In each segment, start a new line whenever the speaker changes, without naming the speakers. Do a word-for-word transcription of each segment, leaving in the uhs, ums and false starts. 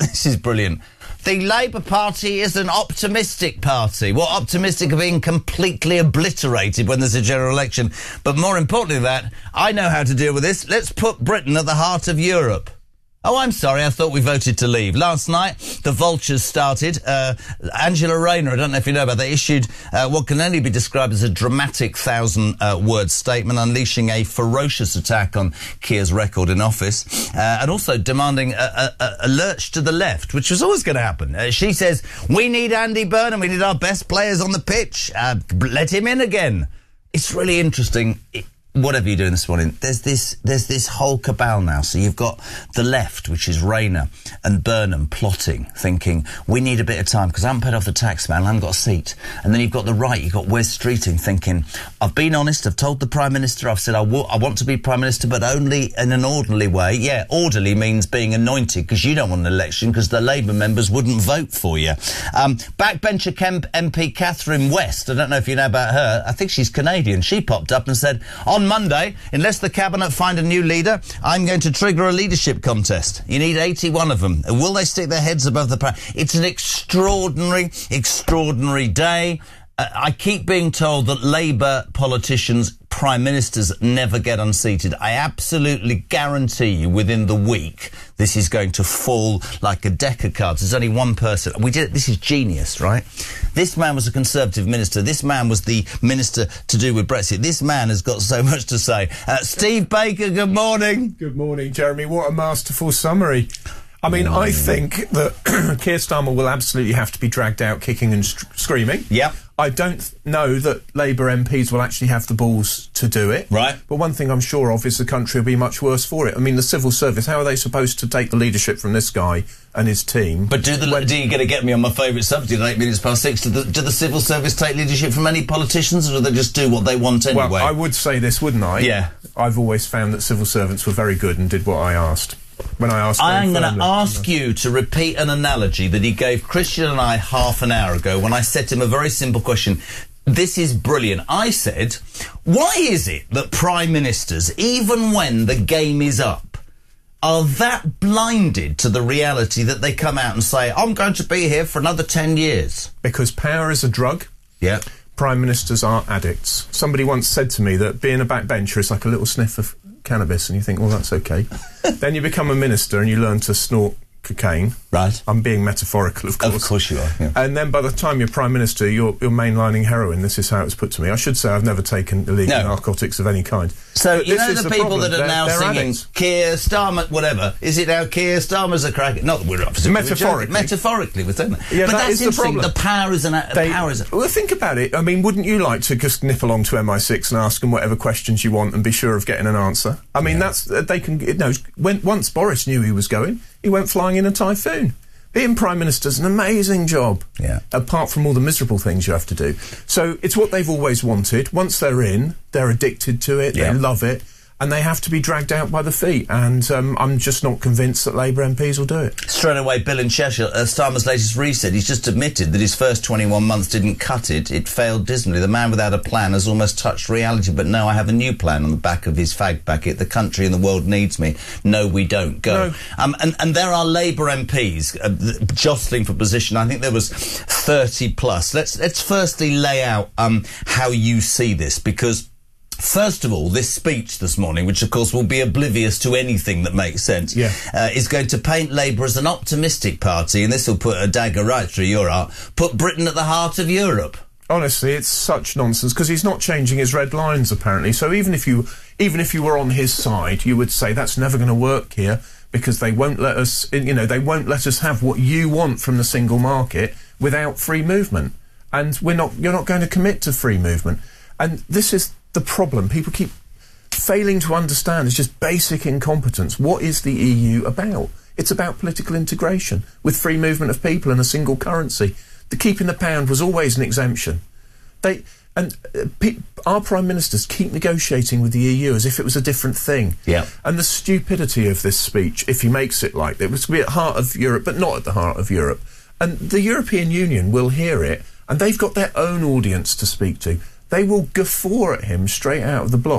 This is brilliant. The Labour Party is an optimistic party. What, optimistic of being completely obliterated when there's a general election? But more importantly than that, I know how to deal with this. Let's put Britain at the heart of Europe. Oh, I'm sorry, I thought we voted to leave. Last night, the vultures started. Uh, Angela Rayner, I don't know if you know about that, issued uh, what can only be described as a dramatic thousand-word uh, statement, unleashing a ferocious attack on Keir's record in office, uh, and also demanding a, a, a lurch to the left, which was always going to happen. Uh, she says, we need Andy Burnham, we need our best players on the pitch. Uh, let him in again. It's really interesting. It, Whatever you're doing this morning, there's this there's this whole cabal now. So you've got the left, which is Rayner and Burnham, plotting, thinking, we need a bit of time because I haven't paid off the tax man, I haven't got a seat. And then you've got the right, you've got Wes Streeting, thinking, I've been honest, I've told the Prime Minister, I've said I, w I want to be Prime Minister, but only in an orderly way. Yeah, orderly means being anointed, because you don't want an election, because the Labour members wouldn't vote for you. Um, backbencher Kemp M P Catherine West, I don't know if you know about her, I think she's Canadian, she popped up and said, on Monday, unless the Cabinet find a new leader, I'm going to trigger a leadership contest. You need eighty-one of them. Will they stick their heads above the parapet? It's an extraordinary, extraordinary day. Uh, I keep being told that Labour politicians, prime ministers, never get unseated. I absolutely guarantee you within the week this is going to fall like a deck of cards. There's only one person. We did it. This is genius, right? This man was a Conservative minister. This man was the minister to do with Brexit. This man has got so much to say. Uh, Steve Baker, good morning.
Good morning, Jeremy. What a masterful summary. I mean, mm. I think that Keir Starmer will absolutely have to be dragged out kicking and screaming.
Yeah.
I don't know that Labour M Ps will actually have the balls to do it.
Right.
But one thing I'm sure of is the country will be much worse for it. I mean, the civil service, how are they supposed to take the leadership from this guy and his team?
But do, the, do you going to get me on my favourite subject at eight minutes past six? Do the, do the civil service take leadership from any politicians, or do they just do what they want anyway?
Well, I would say this, wouldn't I?
Yeah.
I've always found that civil servants were very good and did what I asked. When I asked
I'm going to ask you to repeat an analogy that he gave Christian and I half an hour ago when I set him a very simple question. This is brilliant. I said, why is it that prime ministers, even when the game is up, are that blinded to the reality that they come out and say, I'm going to be here for another ten years?
Because power is a drug.
Yeah.
Prime ministers are addicts. Somebody once said to me that being a backbencher is like a little sniff of cannabis, and you think, well, that's okay. Then you become a minister and you learn to snort cocaine.
Right.
I'm being metaphorical, of course.
Of course you are, yeah.
And then by the time you're Prime Minister, you're, you're mainlining heroin. This is how it was put to me. I should say I've never taken illegal
no.
narcotics of any kind.
So,
but
you know
the,
the people
problem.
that are
they're,
now
they're
singing
addicts.
Keir Starmer, whatever, is it now Keir Starmer's a crack? Not that we're obviously
Metaphorically.
Metaphorically, we're saying that.
Yeah,
but
that
that's
is the
interesting.
problem.
The power is an... A,
they,
power is a,
well, think about it. I mean, wouldn't you like to just nip along to M I six and ask them whatever questions you want and be sure of getting an answer? I mean, yeah. that's... Uh, they can... You know, when, once Boris knew he was going, he went flying in a typhoon. Being Prime Minister's an amazing job,
yeah.
apart from all the miserable things you have to do. So it's what they've always wanted. Once they're in, they're addicted to it,
yeah.
they love it, and they have to be dragged out by the feet. And um, I'm just not convinced that Labour M Ps will do it.
Straight away, Bill in Cheshire, uh, Starmer's latest reset, he's just admitted that his first twenty-one months didn't cut it. It failed dismally. The man without a plan has almost touched reality. But no, I have a new plan on the back of his fag packet. The country and the world needs me. No, we don't. Go.
No.
Um, and, and there are Labour M Ps uh, jostling for position. I think there was thirty plus. Let's, let's firstly lay out um, how you see this, because first of all, this speech this morning, which of course will be oblivious to anything that makes sense,
yeah.
uh, is going to paint Labour as an optimistic party, and this will put a dagger right through your heart, put Britain at the heart of Europe.
Honestly, it's such nonsense, because he's not changing his red lines, apparently. So even if you even if you were on his side, you would say that's never going to work here, because they won't let us, you know, they won't let us have what you want from the single market without free movement. And we're not, you're not going to commit to free movement. And this is the problem. People keep failing to understand. It's just basic incompetence. What is the E U about? It's about political integration with free movement of people and a single currency. The keeping the pound was always an exemption. They and uh, pe our prime ministers keep negotiating with the E U as if it was a different thing.
Yeah.
And the stupidity of this speech, if he makes it like that, it was to be at the heart of Europe, but not at the heart of Europe. And the European Union will hear it, and they've got their own audience to speak to. They will guffaw at him straight out of the blocks.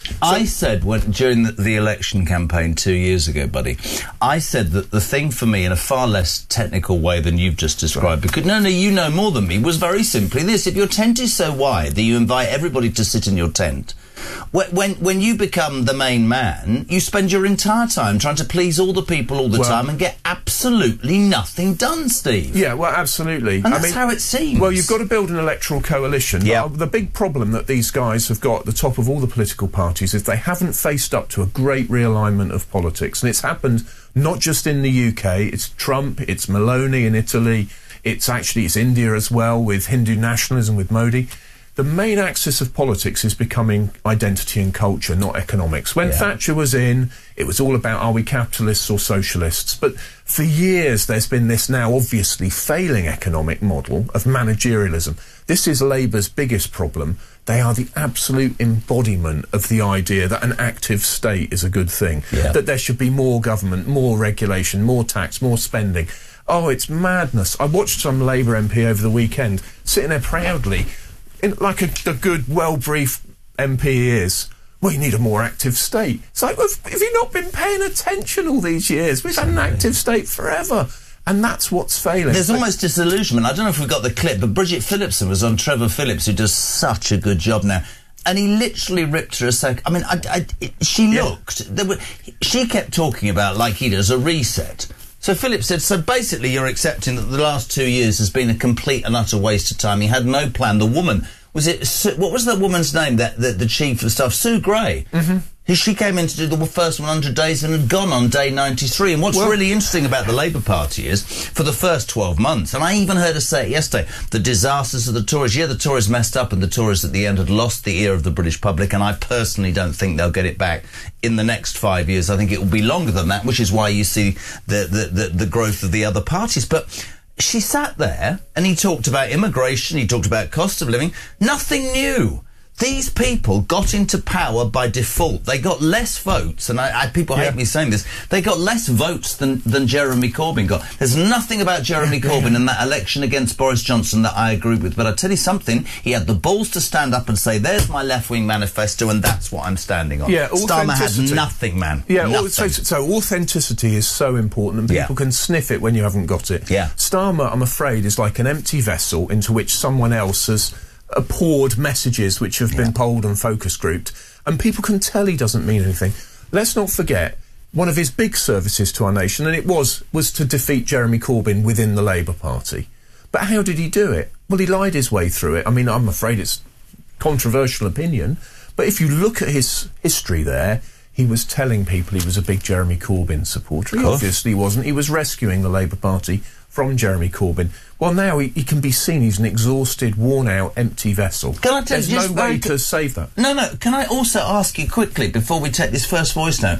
I said when during the, the election campaign two years ago, buddy, I said that the thing for me, in a far less technical way than you've just described, because no, no, you know more than me, was very simply this: if your tent is so wide that you invite everybody to sit in your tent, when when, when you become the main man, you spend your entire time trying to please all the people all the
well,
time and get absolutely nothing done, Steve.
Yeah, well, absolutely.
And that's
I mean,
how it seems.
Well, you've got to build an electoral coalition.
Yeah.
The big problem that these guys have got at the top of all the political parties is they haven't faced up to a great realignment of politics. And it's happened not just in the U K. It's Trump, it's Meloni in Italy, it's actually it's India as well, with Hindu nationalism, with Modi. The main axis of politics is becoming identity and culture, not economics. When
yeah.
Thatcher was in, it was all about, are we capitalists or socialists? But for years, there's been this now obviously failing economic model of managerialism. This is Labour's biggest problem. They are the absolute embodiment of the idea that an active state is a good thing,
yeah.
that there should be more government, more regulation, more tax, more spending. Oh, it's madness. I watched some Labour M P over the weekend sitting there proudly, in, like a, a good, well-briefed M P he is. Well, you need a more active state. It's like, have, have you not been paying attention all these years? We've had an active state forever. And that's what's failing.
There's almost disillusionment. I don't know if we've got the clip, but Bridget Phillipson was on Trevor Phillips, who does such a good job now. And he literally ripped her a sec. I mean, I, I, it, she
Yeah.
looked. There were, she kept talking about, like he does, a reset. So Phillips said, so basically you're accepting that the last two years has been a complete and utter waste of time. He had no plan. The woman, was it, Sue, what was that woman's name, that the, the chief of staff? Sue Gray. Mm-hmm. She came in to do the first one hundred days and had gone on day ninety-three. And what's well, really interesting about the Labour Party is, for the first twelve months, and I even heard her say it yesterday, the disasters of the Tories. Yeah, the Tories messed up and the Tories at the end had lost the ear of the British public, and I personally don't think they'll get it back in the next five years. I think it will be longer than that, which is why you see the, the, the, the growth of the other parties. But she sat there and he talked about immigration, he talked about cost of living, nothing new. These people got into power by default. They got less votes, and I, I, people hate yeah. me saying this, they got less votes than, than Jeremy Corbyn got. There's nothing about Jeremy Corbyn in that election against Boris Johnson that I agree with, but I tell you something, he had the balls to stand up and say, there's my left-wing manifesto, and that's what I'm standing on.
Yeah,
Starmer has nothing, man.
Yeah,
nothing.
So, so authenticity is so important, and people yeah. can sniff it when you haven't got it.
Yeah.
Starmer, I'm afraid, is like an empty vessel into which someone else has poured messages which have been yeah. polled and focus grouped, and people can tell he doesn't mean anything. Let's not forget, one of his big services to our nation, and it was, was to defeat Jeremy Corbyn within the Labour Party. But how did he do it? Well, he lied his way through it. I mean, I'm afraid it's controversial opinion, but if you look at his history there, he was telling people he was a big Jeremy Corbyn supporter. He obviously wasn't. He was rescuing the Labour Party from Jeremy Corbyn. Well, now he, he can be seen. He's an exhausted, worn-out, empty vessel.
Can I tell
There's
you,
no
just
way
very,
to save that.
No, no. Can I also ask you quickly, before we take this first voice note,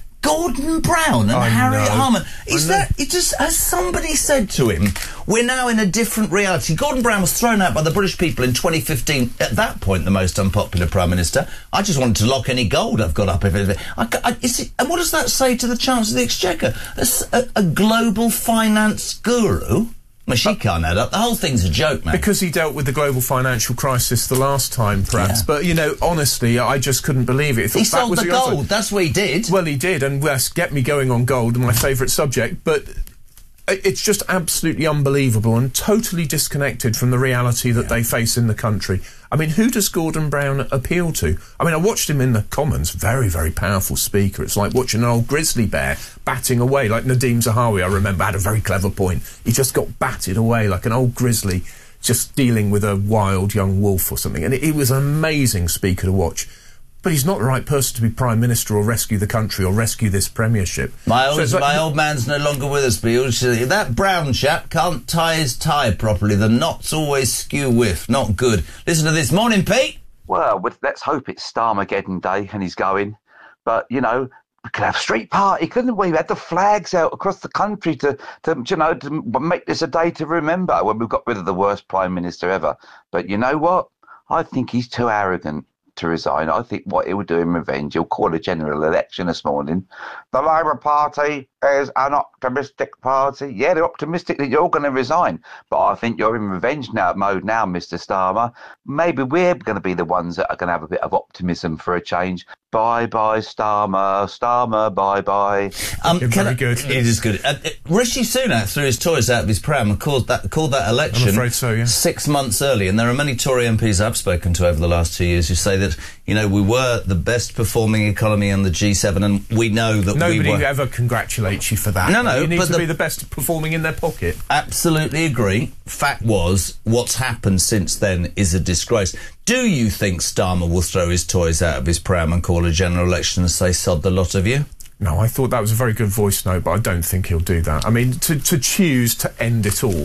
Gordon Brown and
I
Harriet
know.
Harman, is that, it just, has somebody said to him, we're now in a different reality? Gordon Brown was thrown out by the British people in twenty fifteen, at that point the most unpopular Prime Minister. I just wanted to lock any gold I've got up. If it, I, I, is it, and what does that say to the chance of the Exchequer? A, a, a global finance guru? Well, she can't add up. The whole thing's a joke, man.
Because he dealt with the global financial crisis the last time, perhaps. Yeah. But, you know, honestly, I just couldn't believe it.
He sold the gold. Answer. That's what he did.
Well, he did, and yes, get me going on gold, my favourite subject. But it's just absolutely unbelievable and totally disconnected from the reality that yeah. they face in the country. I mean, who does Gordon Brown appeal to? I mean, I watched him in the Commons, very, very powerful speaker. It's like watching an old grizzly bear batting away, like Nadeem Zahawi, I remember, had a very clever point. He just got batted away like an old grizzly, just dealing with a wild young wolf or something. And it, it was an amazing speaker to watch. But he's not the right person to be Prime Minister or rescue the country or rescue this premiership.
My old,
so
my
like,
old man's no longer with us, but he'll say, that Brown chap can't tie his tie properly. The knots always skew whiff. Not good. Listen to this. Morning, Pete.
Well, let's hope it's Starmageddon Day and he's going. But, you know, we could have a street party, couldn't we? We had the flags out across the country to, to, you know, to make this a day to remember when we got rid of the worst Prime Minister ever. But you know what? I think he's too arrogant to resign. I think what he'll do in revenge, he'll call a general election this morning. The Labour Party as an optimistic party. Yeah, they're optimistic that you're going to resign. But I think you're in revenge now mode now, Mister Starmer. Maybe we're going to be the ones that are going to have a bit of optimism for a change. Bye-bye, Starmer. Starmer, bye-bye.
Um,
Very
I,
good.
It is good. Uh, uh, Rishi Sunak threw his toys out of his pram and called that, called that election
I'm afraid so, yeah.
six months early. And there are many Tory M Ps I've spoken to over the last two years who say that, you know, we were the best performing economy on the G seven, and we know that
Nobody
we were...
ever congratulates you for that.
No, no,
You need
but
to
the-
be the best performing in their pocket.
Absolutely agree. Fact was, what's happened since then is a disgrace. Do you think Starmer will throw his toys out of his pram and call a general election and say, sod the lot of you?
No, I thought that was a very good voice note, but I don't think he'll do that. I mean, to, to choose to end it all...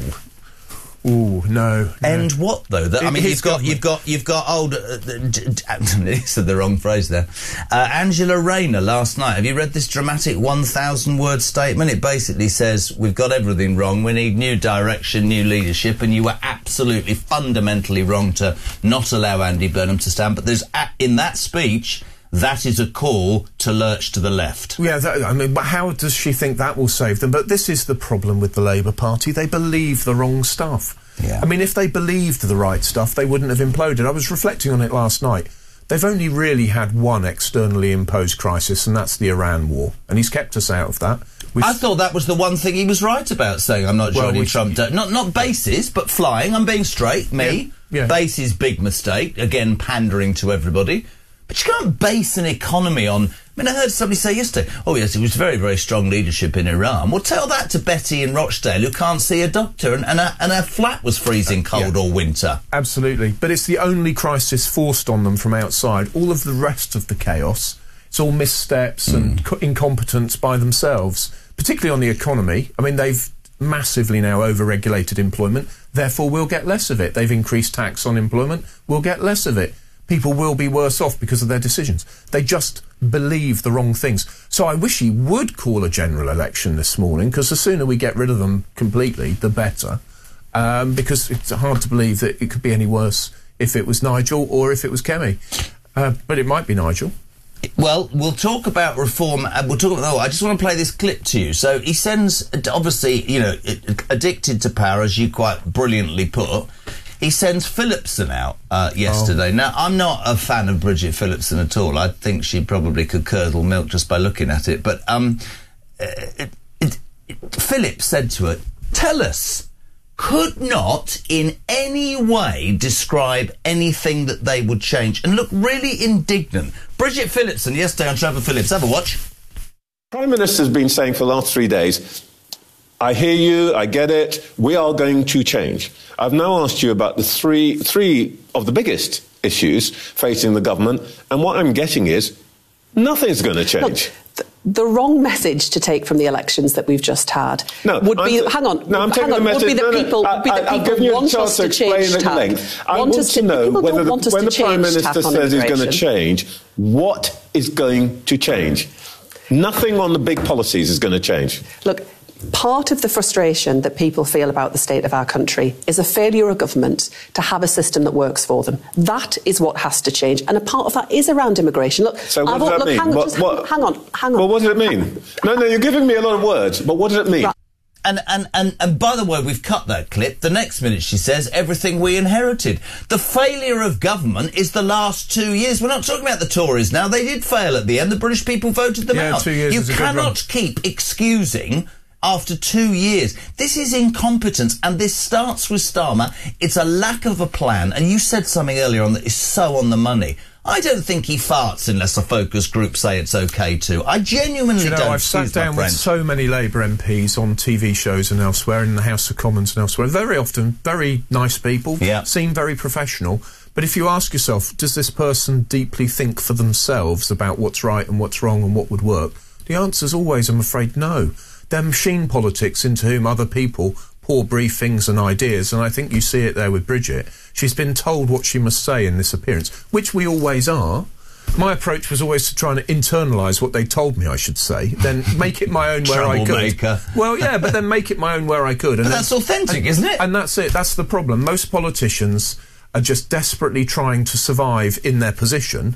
Ooh, no. no.
End what though? That, I mean,
His
you've got,
government.
you've got, you've got old. Uh, d- d- he said the wrong phrase there. Uh, Angela Rayner last night. Have you read this dramatic one thousand word statement? It basically says we've got everything wrong. We need new direction, new leadership, and you were absolutely fundamentally wrong to not allow Andy Burnham to stand. But there's a- in that speech. That is a call to lurch to the left.
Yeah, that, I mean, but how does she think that will save them? But this is the problem with the Labour Party. They believe the wrong stuff.
Yeah.
I mean, if they believed the right stuff, they wouldn't have imploded. I was reflecting on it last night. They've only really had one externally imposed crisis, and that's the Iran war. And he's kept us out of that. We've
I thought that was the one thing he was right about, saying I'm not
Well,
joining
we-
Trump. Don't- Not not bases, but flying. I'm being straight. Me.
Yeah, yeah.
Bases, big mistake. Again, pandering to everybody. But you can't base an economy on... I mean, I heard somebody say yesterday, oh, yes, it was very, very strong leadership in Iran. Well, tell that to Betty in Rochdale, who can't see a doctor, and, and, her, and her flat was freezing cold
Yeah.
all winter.
Absolutely. But it's the only crisis forced on them from outside. All of the rest of the chaos, it's all missteps
Mm.
and co- incompetence by themselves, particularly on the economy. I mean, they've massively now over-regulated employment, therefore we'll get less of it. They've increased tax on employment, we'll get less of it. People will be worse off because of their decisions. They just believe the wrong things. So I wish he would call a general election this morning, because the sooner we get rid of them completely, the better. Um, because it's hard to believe that it could be any worse if it was Nigel or if it was Kemi. Uh, but it might be Nigel.
Well, we'll talk about reform. Uh, we'll talk about. Oh, I just want to play this clip to you. So he sends, obviously, you know, addicted to power, as you quite brilliantly put. He sends Phillipson out uh, yesterday.
Oh.
Now, I'm not a fan of Bridget Phillipson at all. I think she probably could curdle milk just by looking at it. But um, uh, it, it, it, Philip said to her, "Tell us." Could not in any way describe anything that they would change, and look really indignant. Bridget Phillipson yesterday on Trevor Phillips. Have a watch.
Prime Minister's been saying for the last three days, I hear you, I get it, we are going to change. I've now asked you about the three, three of the biggest issues facing the government, and what I'm getting is nothing's going to change.
Look, the wrong message to take from the elections that we've just had
no,
would be
I'm,
hang on
no, I'm
hang
taking
on
the
would be
message,
that
no, no,
people
I,
would be that
I,
people
I've given you
want
a chance
us
to
to
explain
change
at
tack.
length. I
Want
want
us
to know
people
whether
don't
the,
want us
when
to
the Prime
change
Minister
tack on
says he's going to
immigration.
change, what is going to change? Nothing on the big policies is going to change.
Look, part of the frustration that people feel about the state of our country is a failure of government to have a system that works for them. That is what has to change, and a part of that is around immigration. Look,
So what
I've,
does that
look,
mean?
hang on,
What-
just
what-
hang on, hang on.
Well, what does it mean? No, no, you're giving me a lot of words, but what does it mean?
Right.
And, and, and, and by the way, we've cut that clip. The next minute she says, everything we inherited. The failure of government is the last two years. We're not talking about the Tories now. They did fail at the end. The British people voted them
Yeah,
out.
two years
You
is a good run.
cannot keep excusing after two years. This is incompetence, and this starts with Starmer. It's a lack of a plan. And you said something earlier on that is so on the money. I don't think he farts unless a focus group say it's okay to. I genuinely
Do you know,
don't.
I've sat
excuse my
down with
French.
so many Labour M Ps on T V shows and elsewhere, in the House of Commons and elsewhere. Very often, very nice people,
Yeah.
seem very professional. But if you ask yourself, does this person deeply think for themselves about what's right and what's wrong and what would work? The answer's always, I'm afraid, no. They're machine politics into whom other people pour briefings and ideas, and I think you see it there with Bridget. She's been told what she must say in this appearance, which we always are. My approach was always to try and internalise what they told me I should say, then make it my own where I could.
Troublemaker.
Well, yeah, but then make it my own where I could. And
But
then-
that's authentic,
and-
isn't it?
And that's it. That's the problem. Most politicians are just desperately trying to survive in their position,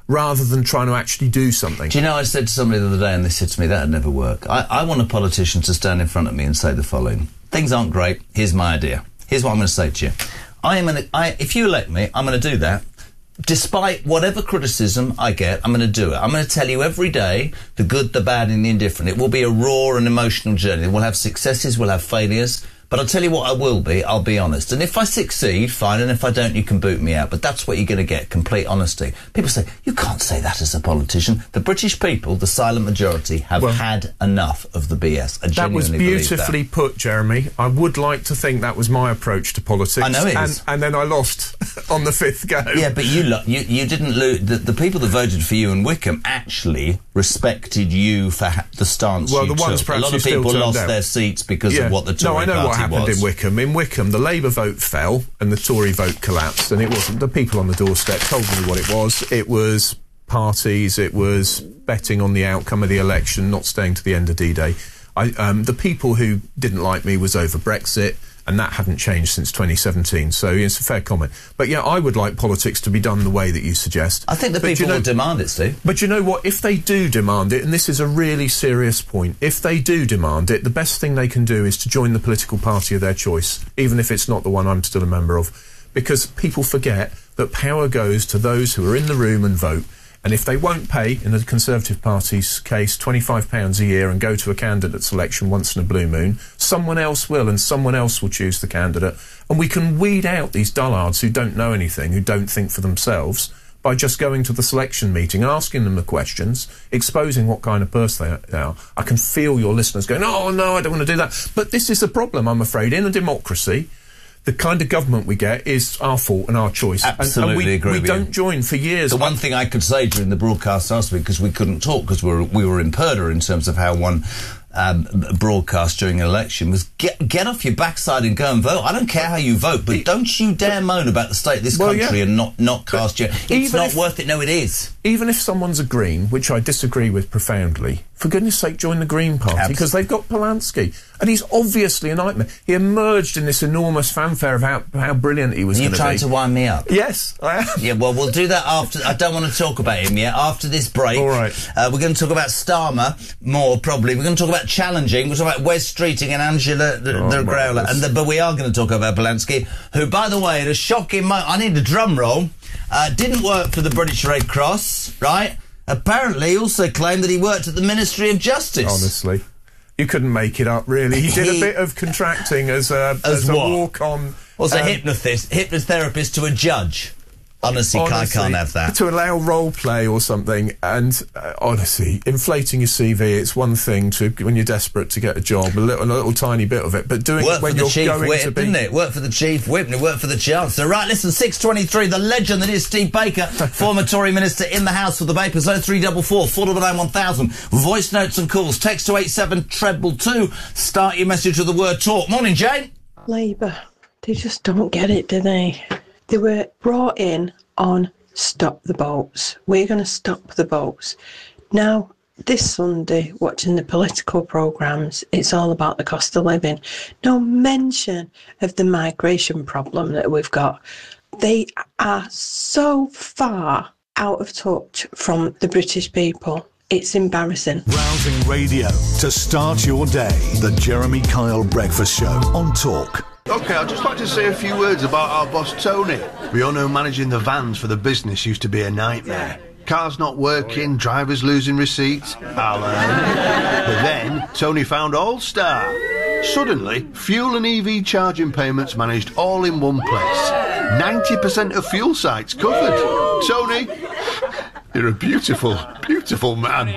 rather than trying to actually do something.
Do you know, I said to somebody the other day, and they said to me, that'd never work. I, I want a politician to stand in front of me and say the following. Things aren't great. Here's my idea. Here's what I'm going to say to you. I am going to, if you elect me, I'm going to do that. Despite whatever criticism I get, I'm going to do it. I'm going to tell you every day the good, the bad and the indifferent. It will be a raw and emotional journey. We'll have successes, we'll have failures. But I'll tell you what I will be, I'll be honest. And if I succeed, fine, and if I don't, you can boot me out. But that's what you're going to get, complete honesty. People say, you can't say that as a politician. The British people, the silent majority, have well, had enough of the B S. I
that was beautifully
that.
put, Jeremy. I would like to think that was my approach to politics.
I know it
and,
is.
And then I lost on the fifth go.
Yeah, but you lo- you, you didn't lose. The, the people that voted for you in Wickham actually respected you for ha- the stance
well,
you
the ones
took. A lot of people lost out. their seats because
yeah.
of what the Tory
No, I know
party
what happened
was.
in Wickham. In Wickham, the Labour vote fell and the Tory vote collapsed, and it wasn't. The people on the doorstep told me what it was. It was parties, it was betting on the outcome of the election, not staying to the end of D-Day. I, um, the people who didn't like me was over Brexit, and that hadn't changed since twenty seventeen, so it's a fair comment. But yeah, I would like politics to be done the way that you suggest.
I think the
but
people
you know,
will demand it, Steve.
But you know what? If they do demand it, and this is a really serious point, if they do demand it, the best thing they can do is to join the political party of their choice, even if it's not the one I'm still a member of. Because people forget that power goes to those who are in the room and vote. And if they won't pay, in the Conservative Party's case, twenty-five pounds a year and go to a candidate selection once in a blue moon, someone else will, and someone else will choose the candidate. And we can weed out these dullards who don't know anything, who don't think for themselves, by just going to the selection meeting, asking them the questions, exposing what kind of person they are. I can feel your listeners going, oh, no, I don't want to do that. But this is the problem, I'm afraid. In a democracy, the kind of government we get is our fault and our choice.
Absolutely
and, and we,
agree
we
with
don't
you.
join for years.
The one thing I could say during the broadcast last week, because we couldn't talk because we were, we were in purdah in terms of how one um, broadcast during an election, was get, get off your backside and go and vote. I don't care how you vote, but don't you dare moan about the state of this
well,
country
yeah.
and not, not cast your... It's not
if,
worth it. No, it is.
Even if someone's a Green, which I disagree with profoundly, for goodness sake, join the Green Party, because they've got Polanski. And he's obviously a nightmare. He emerged in this enormous fanfare of how, how brilliant he was going to be.
You're trying to wind me up?
Yes, I am.
Yeah, well, we'll do that after... I don't want to talk about him yet. After this break...
All right.
Uh, we're going to talk about Starmer more, probably. We're going to talk about challenging. We'll talk about Wes Streeting and Angela the,
oh,
the Growler. And the, but we are going to talk about Polanski, who, by the way, had a shocking moment... I need a drum roll. Uh, didn't work for the British Red Cross, right? Apparently, he also claimed that he worked at the Ministry of Justice.
Honestly. You couldn't make it up, really. He did
He-
a bit of contracting as a,
As
as a
what?
walk-on...
Was a
um,
hypnotist, hypnotherapist to a judge. Honestly, I
honestly,
can't have that.
To allow role play or something, and uh, honestly, inflating your C V, it's one thing to when you're desperate to get a job, a little, a little tiny bit of it, but doing
Worked
it when
for the
you're
chief
going
whip,
to be...
didn't it? Worked for the chief whip, and it worked for the chancellor. Right, listen, six twenty-three, the legend that is Steve Baker, former Tory minister in the House of the Bakers, oh three four four, four nine nine, one thousand. Voice notes and calls, text to eight seven treble two. Start your message with the word talk. Morning, Jane.
Labour, they just don't get it, do they? They were brought in on stop the boats. We're going to stop the boats. Now, this Sunday, watching the political programmes, it's all about the cost of living. No mention of the migration problem that we've got. They are so far out of touch from the British people. It's embarrassing.
Rousing radio to start your day. The Jeremy Kyle Breakfast Show on Talk.
OK, I'd just like to say a few words about our boss Tony. We all know managing the vans for the business used to be a nightmare. Cars not working, drivers losing receipts. I'll earn. But then, Tony found All-Star. Suddenly, fuel and E V charging payments managed all in one place. ninety percent of fuel sites covered. Tony, you're a beautiful, beautiful man.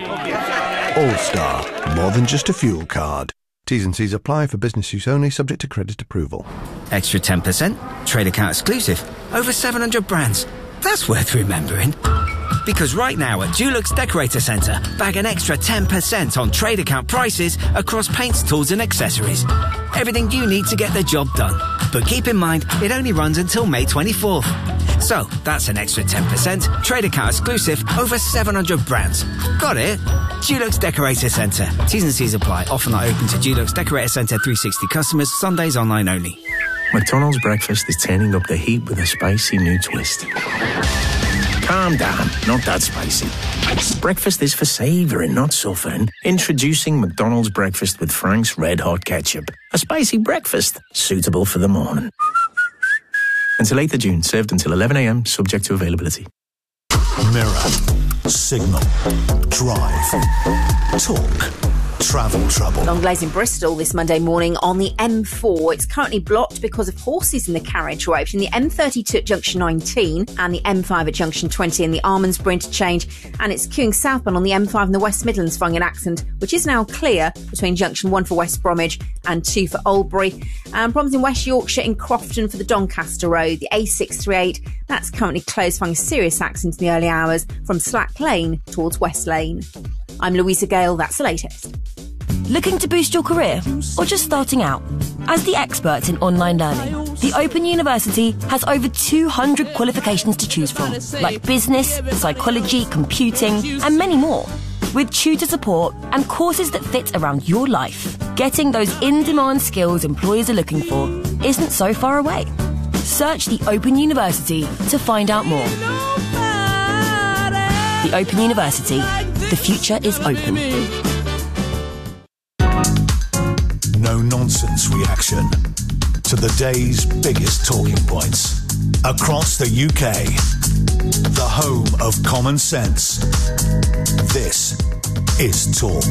All-Star, more than just a fuel card.
T's and C's apply for business use only, subject to credit approval.
Extra ten percent, trade account exclusive, over seven hundred brands. That's worth remembering. Because right now at Dulux Decorator Centre, bag an extra ten percent on trade account prices across paints, tools and accessories. Everything you need to get the job done. But keep in mind, it only runs until May twenty-fourth. So, that's an extra ten percent, trade account exclusive, over seven hundred brands. Got it? Dulux Decorator Centre. T's and C's apply. Offer not open to Dulux Decorator Centre three sixty customers. Sundays online only.
McDonald's breakfast is turning up the heat with a spicy new twist. Calm down, not that spicy. Breakfast is for savouring, not suffering. Introducing McDonald's Breakfast with Frank's Red Hot Ketchup. A spicy breakfast, suitable for the morning. Until eighth of June, served until eleven a m, subject to availability.
Mirror, signal, drive, talk, travel trouble.
Long delays in Bristol this Monday morning on the M four. It's currently blocked because of horses in the carriageway between the M thirty-two at junction nineteen and the M five at junction twenty in the Almondsbury interchange, and it's queuing southbound on the M five in the West Midlands following an accident, which is now clear between junction one for West Bromwich and two for Oldbury. And problems in West Yorkshire in Crofton for the Doncaster Road. The A six thirty-eight, that's currently closed following a serious accident in the early hours from Slack Lane towards West Lane. I'm Louisa Gale, that's the latest.
Looking to boost your career or just starting out? As the experts in online learning, the Open University has over two hundred qualifications to choose from, like business, psychology, computing, and many more. With tutor support and courses that fit around your life, getting those in-demand skills employers are looking for isn't so far away. Search the Open University to find out more. The Open University. The future is open.
No-nonsense reaction to the day's biggest talking points. Across the U K, the home of common sense. This is Talk.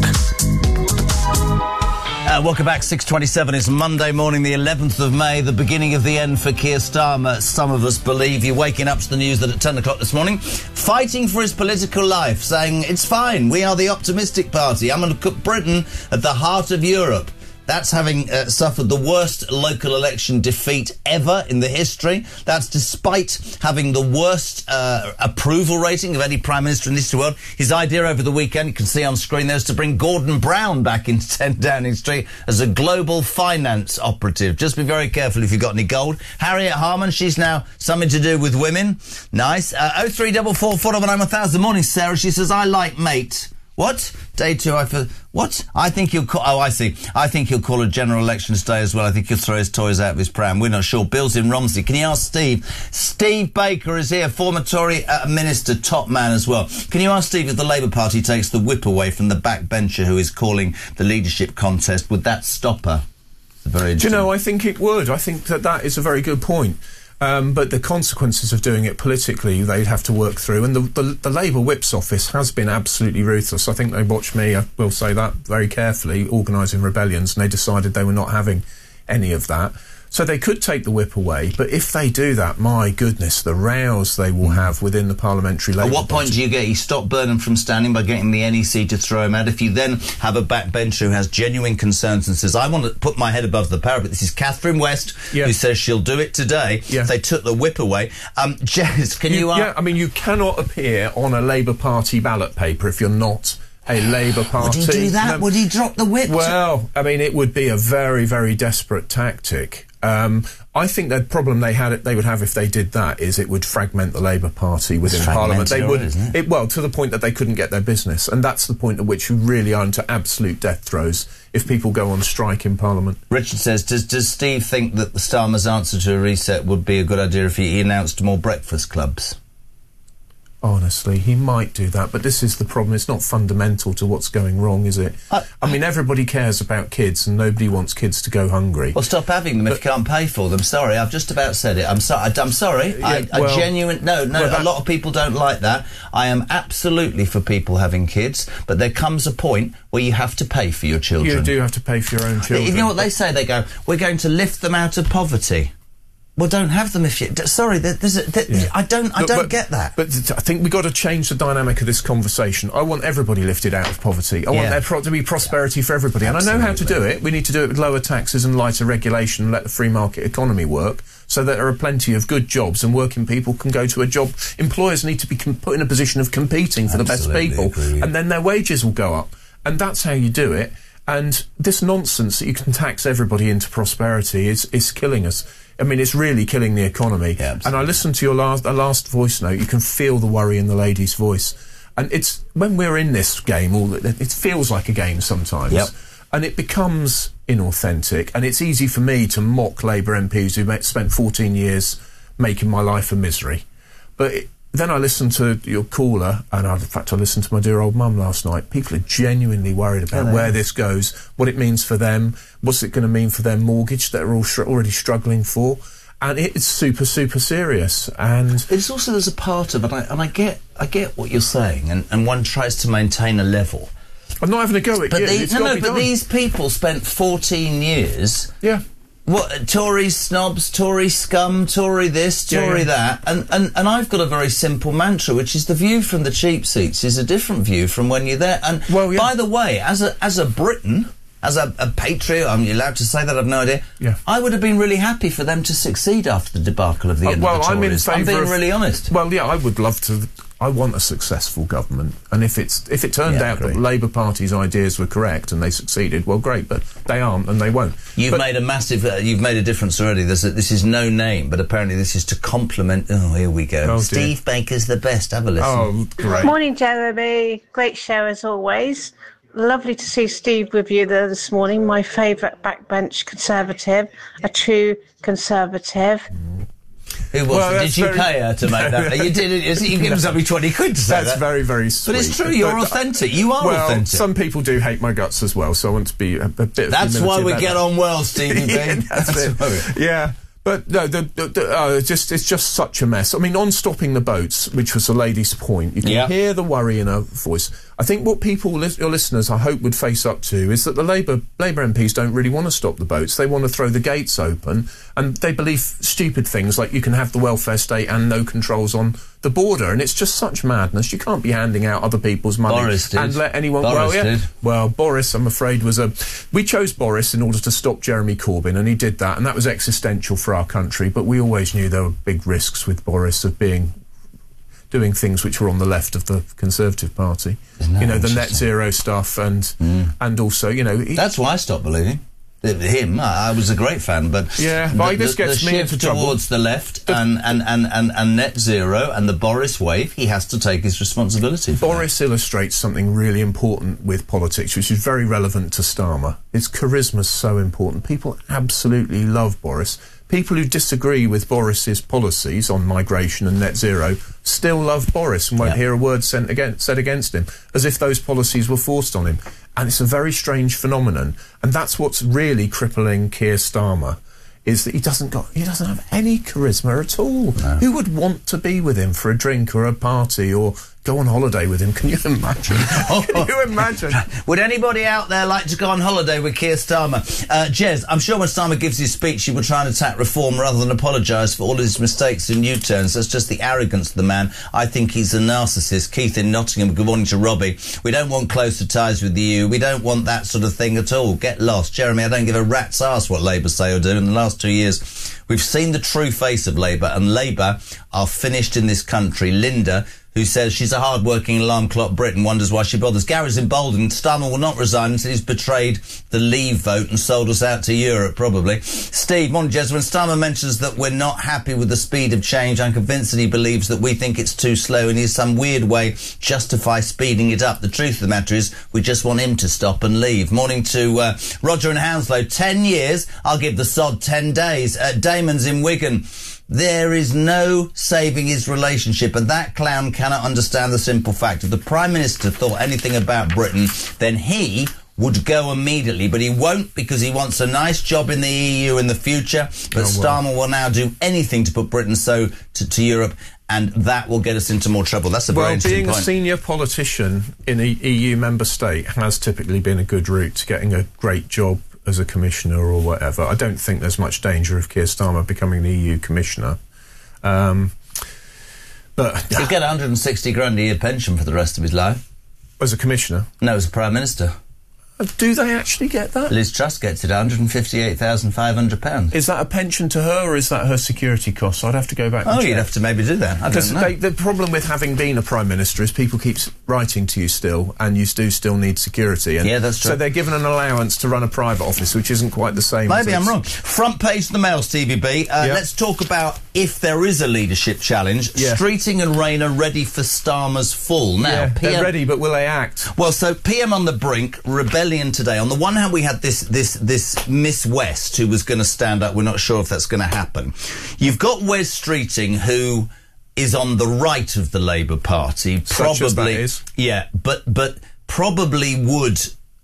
Uh, welcome back. six twenty-seven is Monday morning, the eleventh of May, the beginning of the end for Keir Starmer. Some of us believe. You're waking up to the news that at ten o'clock this morning, fighting for his political life, saying, it's fine, we are the optimistic party. I'm going to put Britain at the heart of Europe. That's having uh, suffered the worst local election defeat ever in the history. That's despite having the worst uh, approval rating of any Prime Minister in the history of the world. His idea over the weekend, you can see on screen there, is to bring Gordon Brown back into ten Downing Street as a global finance operative. Just be very careful if you've got any gold. Harriet Harman, she's now something to do with women. Nice. Uh, oh three four four, four nine one thousand. Morning, Sarah. She says, I like mate. What? Day two, I feel... What? I think he'll call... Oh, I see. I think he'll call a general elections day as well. I think he'll throw his toys out of his pram. We're not sure. Bill's in Romsey. Can you ask Steve? Steve Baker is here, former Tory uh, minister, top man as well. Can you ask Steve if the Labour Party takes the whip away from the backbencher who is calling the leadership contest? Would that stop her? Very
Do you know, I think it would. I think that that is a very good point. Um, but the consequences of doing it politically, they'd have to work through. And the, the, the Labour Whip's office has been absolutely ruthless. I think they watched me, I will say that very carefully, organising rebellions, and they decided they were not having any of that. So they could take the whip away, but if they do that, my goodness, the rows they will have within the parliamentary Labour
At what point
body.
do you get? You stop Burnham from standing by getting the N E C to throw him out. If you then have a backbencher who has genuine concerns and says, I want to put my head above the parapet. This is Catherine West, yeah. who says she'll do it today. Yeah. They took the whip away. Um, Jez, can you...
you
uh,
yeah, I mean, you cannot appear on a Labour Party ballot paper if you're not a Labour Party...
Would he do that? No, would he drop the whip?
Well, I mean, it would be a very, very desperate tactic. Um, I think the problem they had, they would have if they did that is it would fragment the Labour Party within Parliament. They would,
isn't it?
it well to the point that they couldn't get their business, and that's the point at which you really are into absolute death throes if people go on strike in Parliament.
Richard says, does does Steve think that the Starmer's answer to a reset would be a good idea if he announced more breakfast clubs?
Honestly, he might do that, but this is the problem. It's not fundamental to what's going wrong, is it? I, I mean, everybody cares about kids, and nobody wants kids to go hungry.
Well, stop having them but, if you can't pay for them. Sorry, I've just about said it. I'm sorry. I'm sorry.
Yeah,
I,
well,
a genuine no, no.
Well,
a lot of people don't like that. I am absolutely for people having kids, but there comes a point where you have to pay for your children.
You do have to pay for your own children.
You know what they say? They go, "We're going to lift them out of poverty." Well, don't have them if you... D sorry, there, there's a, there, yeah. I don't I
Look,
don't
but,
get that.
But th I think we've got to change the dynamic of this conversation. I want everybody lifted out of poverty. I yeah. want there pro to be prosperity for everybody. Absolutely. And I know how to do it. We need to do it with lower taxes and lighter regulation and let the free market economy work so that there are plenty of good jobs and working people can go to a job. Employers need to be put in a position of competing for
Absolutely
the best people.
Agree.
And then their wages will go up. And that's how you do it. And this nonsense that you can tax everybody into prosperity is, is killing us. I mean, it's really killing the economy.
Yeah,
and I listened to your last, uh, last voice note. You can feel the worry in the lady's voice. And it's when we're in this game, all it, it feels like a game sometimes.
Yep.
And it becomes inauthentic. And it's easy for me to mock Labour M Ps who spent fourteen years making my life a misery. But it, then I listened to your caller, and I, in fact I listened to my dear old mum last night. People are genuinely worried about
Yeah,
where
are.
this goes, what it means for them, what's it going to mean for their mortgage that they're all sh- already struggling for. And it's super, super serious. And
it's also, there's a part of it, and I, and I get I get what you're saying, and, and one tries to maintain a level.
I'm not having a go at
but
you.
the-
It's
no,
gotta
no,
be
but
done.
these people spent fourteen years.
Yeah.
What, Tory snobs, Tory scum, Tory this,
Yeah,
Tory
yeah.
that, and, and and I've got a very simple mantra, which is the view from the cheap seats is a different view from when you're there. And by the way, as a as a Briton, as a, a patriot, I'm allowed to say that, I've no idea.
Yeah.
I would have been really happy for them to succeed after the debacle of the
Uh,
end
well,
of the
I'm in
Tories.
favour
I'm being
of-
really honest.
Well, yeah, I would love to. I want a successful government, and if it's if it turned
Yeah,
out that
agree.
the Labour Party's ideas were correct and they succeeded, well, great. But they aren't, and they won't.
You've
But-
made a massive, uh, you've made a difference already. There's a, this is no name, but apparently this is to compliment. Oh, here we go.
Oh, dear.
Steve Baker's the best. Have a listen.
Oh, great.
Morning, Jeremy. Great show as always. Lovely to see Steve with you there this morning. My favourite backbench Conservative, a true Conservative.
Who was
Well,
it? Did
that's
you
very-
pay her to make that? You did it. You give somebody twenty quid to say
That's
that.
very, very sweet.
But it's true. You're
But-
authentic. You are
well,
authentic.
some people do hate my guts as well, so I want to be a, a bit. Of
That's
humility
why we
about
get
that.
on well, Stevie B.
yeah, that's
That's
it.
why we-
Yeah. But no, the, the, the, uh, it's just it's just such a mess. I mean, on stopping the boats, which was the lady's point, you can
Yeah.
hear the worry in her voice. I think what people, lis- your listeners, I hope would face up to is that the Labour Labour M Ps don't really want to stop the boats. They want to throw the gates open, and they believe stupid things like you can have the welfare state and no controls on the border, and it's just such madness. You can't be handing out other people's money
Boris did.
and let anyone.
Boris
well, yeah.
did.
Well, Boris, I'm afraid, was a. We chose Boris in order to stop Jeremy Corbyn, and he did that, and that was existential for our country. But we always knew there were big risks with Boris of being doing things which were on the left of the Conservative Party.
Isn't that
You know, the net
interesting?
zero stuff, and
Mm.
and also, you know, he-
That's why I stopped believing. Uh, Him, I I was a great fan, but
Yeah,
the,
but this
the-
gets
the
me
shift
into trouble.
towards the left and, and, and, and, and net zero and the Boris wave, he has to take his responsibility for
Boris illustrates something really important with politics, which is very relevant to Starmer. His charisma's so important. People absolutely love Boris. People who disagree with Boris's policies on migration and net zero still love Boris and won't
Yeah.
hear a word sent against, said against him, as if those policies were forced on him. And it's a very strange phenomenon. And that's what's really crippling Keir Starmer, is that he doesn't got he doesn't have any charisma at all. Who would want to be with him for a drink or a party or go on holiday with him? Can you imagine? Can you imagine?
Would anybody out there like to go on holiday with Keir Starmer? Uh, Jez, I'm sure when Starmer gives his speech, he will try and attack reform rather than apologise for all his mistakes and U-turns. That's just the arrogance of the man. I think he's a narcissist. Keith in Nottingham, good morning to Robbie. We don't want closer ties with the E U. We don't want that sort of thing at all. Get lost. Jeremy, I don't give a rat's arse what Labour say or do. In the last two years, we've seen the true face of Labour, and Labour are finished in this country. Linda, who says she's a hard-working alarm clock Briton, wonders why she bothers. Gary's emboldened. Starmer will not resign until he's betrayed the Leave vote and sold us out to Europe, probably. Steve, morning, Jez. When Starmer mentions that we're not happy with the speed of change, I'm convinced that he believes that we think it's too slow and he's some weird way justify speeding it up. The truth of the matter is we just want him to stop and leave. Morning to uh, Roger in Hounslow. Ten years, I'll give the sod ten days. Uh, Damon's in Wigan. There is no saving his relationship, and that clown cannot understand the simple fact. If the Prime Minister thought anything about Britain, then he would go immediately, but he won't because he wants a nice job in the E U in the future. But
Oh, well.
Starmer will now do anything to put Britain so to, to Europe, and that will get us into more trouble. That's a very
Well,
interesting
being a
point.
senior politician in a E U member state has typically been a good route to getting a great job as a commissioner or whatever. I don't think there's much danger of Keir Starmer becoming the E U commissioner. Um, but
He'll get one hundred sixty grand a year pension for the rest of his life.
As a commissioner?
No, as a Prime Minister.
Do they actually get that?
Liz Truss gets it, one hundred fifty-eight thousand five hundred pounds.
Is that a pension to her, or is that her security costs? I'd have to go back and
Oh,
check.
you'd have to maybe do that. I
Because
don't know.
they, the problem with having been a Prime Minister is people keep s- writing to you still, and you do still need security. And
Yeah, that's true.
So they're given an allowance to run a private office, which isn't quite the same.
Maybe
as
I'm
it's-
wrong. Front page of the Mail, Stevie B. Uh,
Yeah.
Let's talk about if there is a leadership challenge.
Yeah.
Streeting and Rain are ready for Starmer's fall. Now,
Yeah,
P M
they're ready, but will they act?
Well, so P M on the brink, rebellion today. On the one hand, we had this this this Miss West who was going to stand up. We're not sure if that's going to happen. You've got Wes Streeting, who is on the right of the Labour Party. Probably,
Such as that is.
Yeah, but but probably would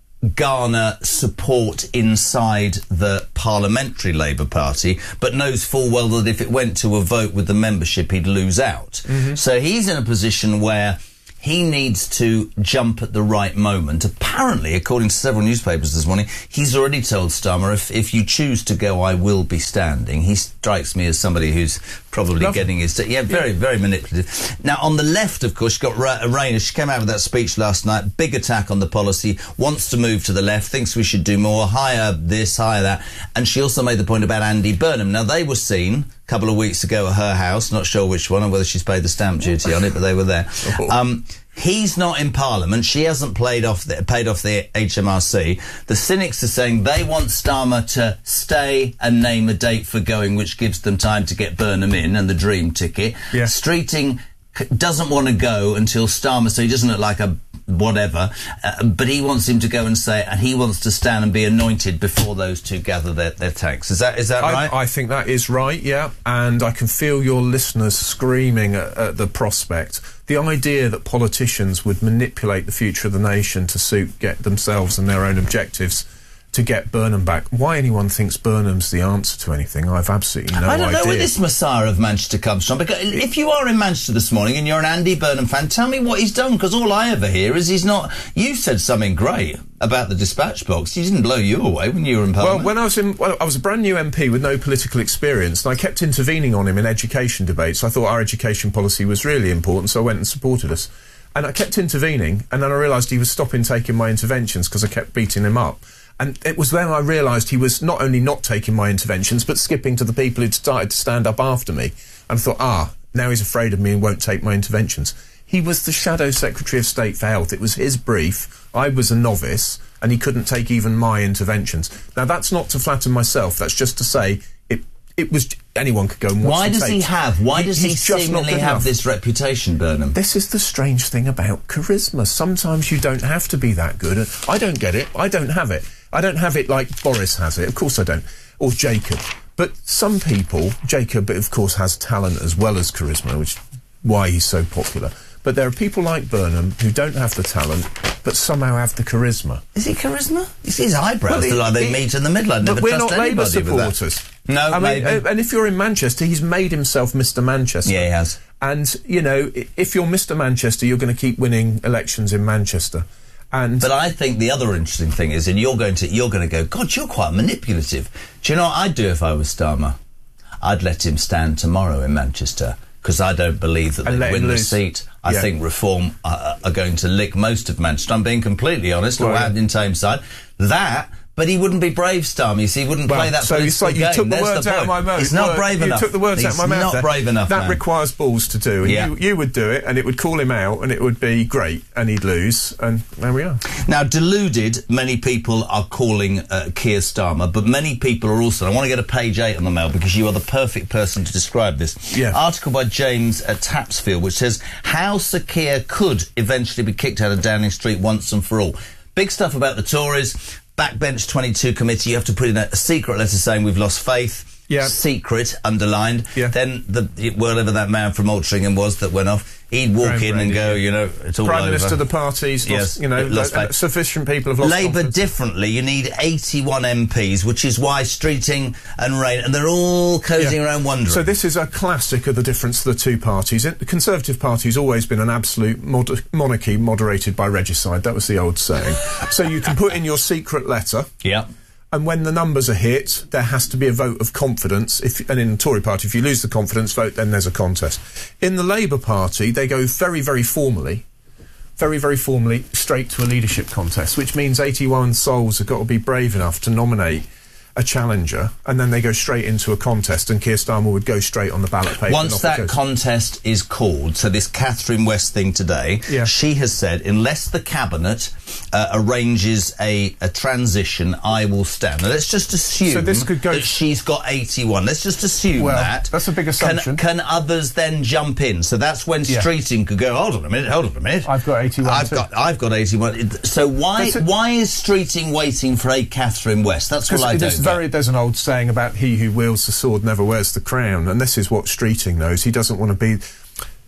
garner support inside the parliamentary Labour Party, but knows full well that if it went to a vote with the membership, he'd lose out.
Mm-hmm.
So he's in a position where he needs to jump at the right moment. Apparently, according to several newspapers this morning, he's already told Starmer, if, if you choose to go, I will be standing. He strikes me as somebody who's probably
Lovely.
getting his... Yeah, very, yeah. very manipulative. Now, on the left, of course, you've got Ra- Rayner. She came out with that speech last night. Big attack on the policy. Wants to move to the left. Thinks we should do more. Hire this, hire that. And she also made the point about Andy Burnham. Now, they were seen a couple of weeks ago at her house. Not sure which one or whether she's paid the stamp duty on it, but they were there. Um... He's not in Parliament. She hasn't played off the, paid off the H M R C. The cynics are saying they want Starmer to stay and name a date for going, which gives them time to get Burnham in and the dream ticket.
Yeah.
Streeting c- doesn't want to go until Starmer, so he doesn't look like a whatever, uh, but he wants him to go and say, and he wants to stand and be anointed before those two gather their, their tanks. Is that is that
I,
right?
I think that is right, yeah. And I can feel your listeners screaming at, at the prospect. The idea that politicians would manipulate the future of the nation to suit get themselves and their own objectives to get Burnham back. Why anyone thinks Burnham's the answer to anything, I've absolutely no idea.
I don't know where this Messiah of Manchester comes from. Because if you are in Manchester this morning and you're an Andy Burnham fan, tell me what he's done, because all I ever hear is he's not... You said something great about the dispatch box. He didn't blow you away when you were in Parliament.
Well, when I was in... Well, I was a brand new M P with no political experience, and I kept intervening on him in education debates. I thought our education policy was really important, so I went and supported us. And I kept intervening, and then I realised he was stopping taking my interventions because I kept beating him up. And it was then I realised he was not only not taking my interventions, but skipping to the people who'd started to stand up after me. And I thought, ah, now he's afraid of me and won't take my interventions. He was the Shadow Secretary of State for Health. It was his brief. I was a novice, and he couldn't take even my interventions. Now, that's not to flatter myself. That's just to say it it was... Anyone could go and watch
Why
the
does
tapes.
he have... Why
he,
does he seemingly have
enough.
this reputation, Burnham?
This is the strange thing about charisma. Sometimes you don't have to be that good. I don't get it. I don't have it. I don't have it like Boris has it. Of course I don't. Or Jacob. But some people... Jacob, of course, has talent as well as charisma, which is why he's so popular. But there are people like Burnham who don't have the talent, but somehow have the charisma.
Is he charisma? His, his eyebrows
well,
look like they
he,
meet in the middle. I'd never
but we're
trust
not Labour
anybody with that.
supporters.
No,
I mean,
maybe.
uh, and if you're in Manchester, he's made himself Mister Manchester.
Yeah, he has.
And, you know, if you're Mister Manchester, you're going to keep winning elections in Manchester. And
but I think the other interesting thing is, and you're going to you're going to go, God, you're quite manipulative. Do you know what I'd do if I was Starmer? I'd let him stand tomorrow in Manchester, because I don't believe that they win the
lose.
seat. I
yeah.
think Reform are, are going to lick most of Manchester. I'm being completely honest.
Well,
Or out in Tameside. That... But he wouldn't be brave, Starmer. You see, he wouldn't
well,
play that
so it's
political
like you
game.
took the
There's
words
the
out of my mouth.
He's not
Word,
brave
you
enough.
took the words
He's
out of my mouth.
not
there.
brave enough,
That
man.
requires balls to do. And
yeah.
you, you would do it, and it would call him out, and it would be great, and he'd lose, and there we are.
Now, deluded, many people are calling uh, Keir Starmer, but many people are also... I want to get a page eight on the mail, because you are the perfect person to describe this.
Yeah.
Article by James at Tapsfield, which says, how Sir Keir could eventually be kicked out of Downing Street once and for all. Big stuff about the Tories... Backbench twenty-two committee, you have to put in a, a secret letter saying we've lost faith.
Yeah.
Secret, underlined.
Yeah.
Then, the whatever that man from Altrincham was that went off, he'd walk
Graham
in and
Brady,
go,
yeah.
you know, it's all
Prime
over.
Minister of the party's
yes,
lost, you know,
lost
uh,
faith.
Sufficient people have lost
Labour
confidence.
differently, you need eighty-one M Ps, which is why Streeting and Rain, and they're all cozying
Yeah.
around wondering.
So this is a classic of the difference of the two parties. It, the Conservative Party's always been an absolute mod- monarchy moderated by regicide. That was the old saying. So you can put in your secret letter.
Yeah.
And when the numbers are hit, there has to be a vote of confidence. If, and in the Tory party, if you lose the confidence vote, then there's a contest. In the Labour Party, they go very, very formally, very, very formally, straight to a leadership contest, which means eighty-one souls have got to be brave enough to nominate a challenger, and then they go straight into a contest, and Keir Starmer would go straight on the ballot paper.
Once that contest is called, so this Catherine West thing today,
yeah.
she has said, unless the Cabinet uh, arranges a, a transition, I will stand. Now, let's just assume
so this could go
that she's got eighty-one. Let's just assume
well,
that.
That's a big assumption.
Can, can others then jump in? So that's when
yeah.
Streeting could go, hold on a minute, hold on a minute.
I've got eighty-one
I've
too.
got, I've got eighty-one. So why why is Streeting waiting for a Catherine West? That's what I don't
it's very, there's an old saying about he who wields the sword never wears the crown, and this is what Streeting knows. He doesn't want to be...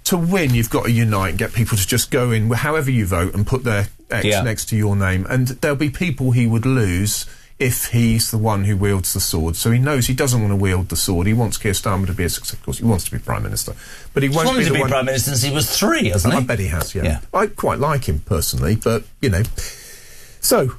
to win, you've got to unite and get people to just go in, however you vote, and put their X
Yeah.
next to your name. And there'll be people he would lose if he's the one who wields the sword. So he knows he doesn't want to wield the sword. He wants Keir Starmer to be a success. Of course, he wants to be Prime Minister. But he
He's
won't
wanted
be
to
the
be
one...
Prime Minister since he was three, hasn't he?
I bet he has, yeah.
Yeah.
I quite like him, personally, but, you know. So...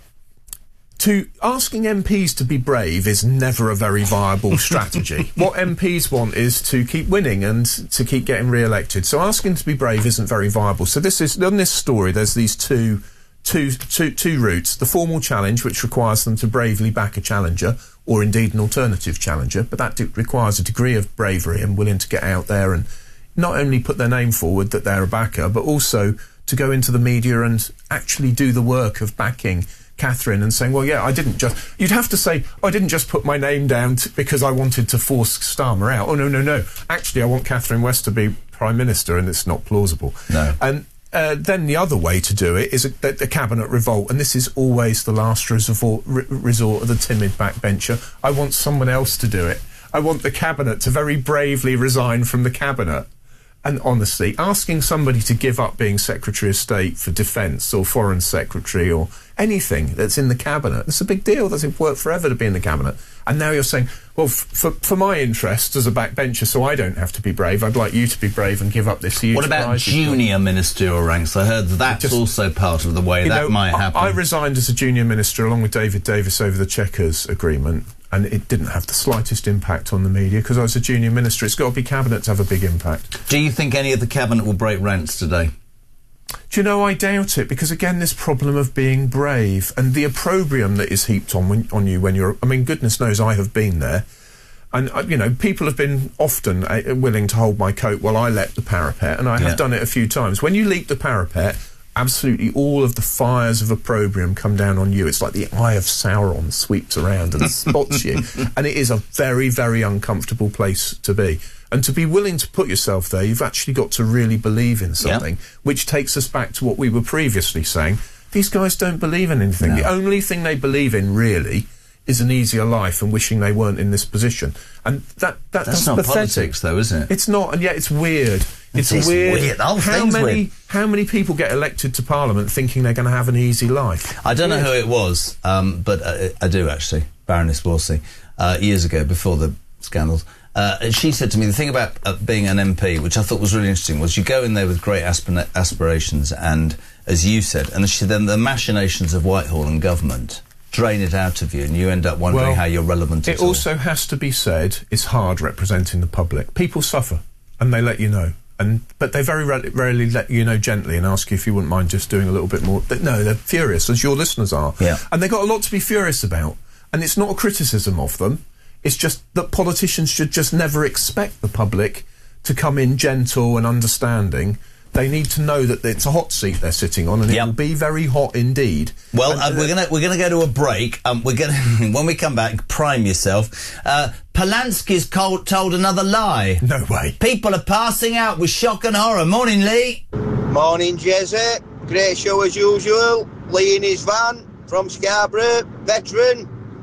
To asking M Ps to be brave is never a very viable strategy. What M Ps want is to keep winning and to keep getting re-elected. So asking to be brave isn't very viable. So this is, on this story, there's these two, two, two, two routes. The formal challenge, which requires them to bravely back a challenger, or indeed an alternative challenger, but that d- requires a degree of bravery and willing to get out there and not only put their name forward that they're a backer, but also to go into the media and actually do the work of backing Catherine and saying, well, yeah, I didn't just... You'd have to say, I didn't just put my name down t- because I wanted to force Starmer out. Oh, no, no, no. Actually, I want Catherine West to be Prime Minister, and it's not plausible.
No.
And uh, then the other way to do it is a, the, the cabinet revolt, and this is always the last resort, re- resort of the timid backbencher. I want someone else to do it. I want the cabinet to very bravely resign from the cabinet. And honestly, asking somebody to give up being Secretary of State for Defence or Foreign Secretary or anything that's in the cabinet, it's a big deal. That's worked forever to be in the cabinet. And now you're saying, well, f- for, for my interests as a backbencher, so I don't have to be brave, I'd like you to be brave and give up this huge
What about
prize.
junior ministerial ranks? I heard that's
Just-
also part of the way
You
that
know,
might
I-
happen.
I resigned as a junior minister along with David Davis over the Chequers agreement, and it didn't have the slightest impact on the media because I was a junior minister. It's got to be cabinet to have a big impact.
Do you think any of the cabinet will break ranks today?
Do you know, I doubt it, because again, this problem of being brave and the opprobrium that is heaped on when, on you when you're... I mean, goodness knows I have been there. And, uh, you know, people have been often uh, willing to hold my coat while I leapt the parapet, and I have
Yeah.
done it a few times. When you leap the parapet, absolutely all of the fires of opprobrium come down on you. It's like the eye of Sauron sweeps around and spots you. And it is a very, very uncomfortable place to be. And to be willing to put yourself there, you've actually got to really believe in something,
Yeah.
which takes us back to what we were previously saying. These guys don't believe in anything.
No.
The only thing they believe in, really, is an easier life and wishing they weren't in this position. And that, that
That's not
pathetic.
politics, though, is it?
It's not, and yet it's weird. It's,
It's
weird.
weird. The whole
how
thing's
many
weird.
how many people get elected to Parliament thinking they're going to have an easy life?
I don't know
Weird.
who it was, um, but uh, I do actually. Baroness Wolsey, uh, years ago, before the scandals. Uh, she said to me, the thing about uh, being an M P, which I thought was really interesting, was you go in there with great aspira- aspirations and, as you said, and she, then the machinations of Whitehall and government drain it out of you, and you end up wondering
Well,
how you're relevant at
It
all.
also has to be said, it's hard representing the public. People suffer, and they let you know. And but they very rarely, rarely let you know gently and ask you if you wouldn't mind just doing a little bit more. They, no, they're furious, as your listeners are.
Yeah.
And they've got a lot to be furious about. And it's not a criticism of them. It's just that politicians should just never expect the public to come in gentle and understanding. They need to know that it's a hot seat they're sitting on, and
Yep.
it will be very hot indeed.
Well,
And,
uh, we're gonna we're gonna go to a break. Um, we're gonna when we come back, prime yourself. Uh, Polanski's col- told another lie.
No way.
People are passing out with shock and horror. Morning, Lee.
Morning, Jezzy. Great show as usual. Lee in his van from Scarborough, veteran.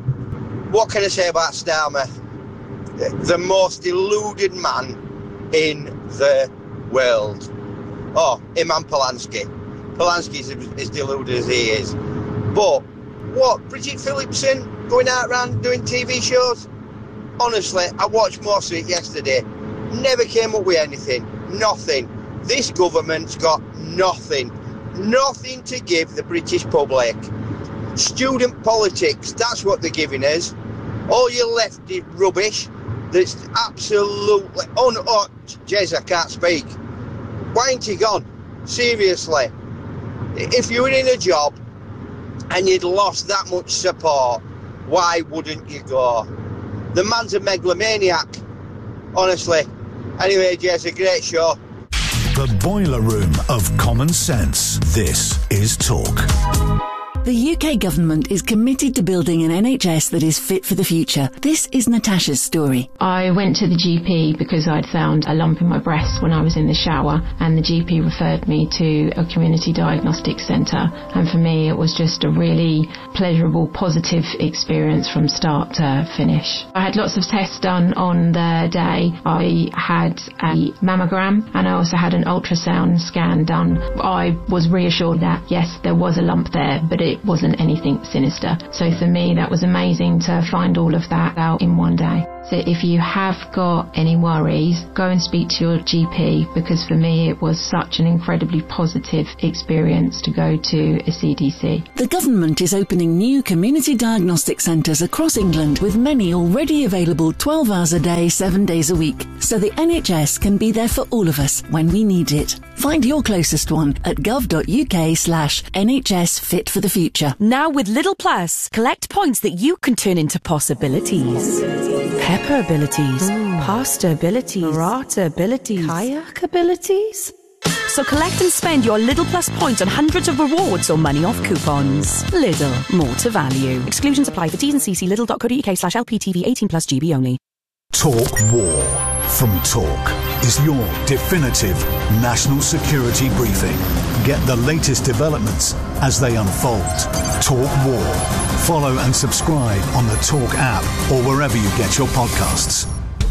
What can I say about Starmer? The most deluded man in the world. Oh, him and Polanski. Polanski's as deluded as he is. But what, Bridget Phillipson going out around doing T V shows? Honestly, I watched most of it yesterday. Never came up with anything. Nothing. This government's got nothing. Nothing to give the British public. Student politics, that's what they're giving us. All your lefty rubbish that's absolutely... Oh, no, oh, Jez, I can't speak. Why ain't he gone? Seriously. If you were in a job and you'd lost that much support, why wouldn't you go? The man's a megalomaniac. Honestly. Anyway, Jez, a great show.
The boiler room of common sense. This is Talk.
The U K government is committed to building an N H S that is fit for the future. This is Natasha's story.
I went to the G P because I'd found a lump in my breast when I was in the shower, and the G P referred me to a community diagnostic centre. And for me, it was just a really pleasurable, positive experience from start to finish. I had lots of tests done on the day. I had a mammogram and I also had an ultrasound scan done. I was reassured that, yes, there was a lump there, but it wasn't anything sinister. So for me, that was amazing to find all of that out in one day. So if you have got any worries, go and speak to your G P, because for me it was such an incredibly positive experience to go to a C D C.
The government is opening new community diagnostic centres across England, with many already available twelve hours a day, seven days a week, so the N H S can be there for all of us when we need it. Find your closest one at gov.uk slash NHS Fit for the Future.
Now with Lidl Plus, collect points that you can turn into possibilities. Pepper abilities, pasta abilities, burrata abilities, kayak abilities. So collect and spend your Lidl Plus points on hundreds of rewards or money off coupons. Lidl, more to value. Exclusions apply for T's and C's. Lidl.co.uk slash LPTV eighteen plus G B only.
Talk War from Talk is your definitive national security briefing. Get the latest developments as they unfold. Talk War. Follow and subscribe on the Talk app or wherever you get your podcasts.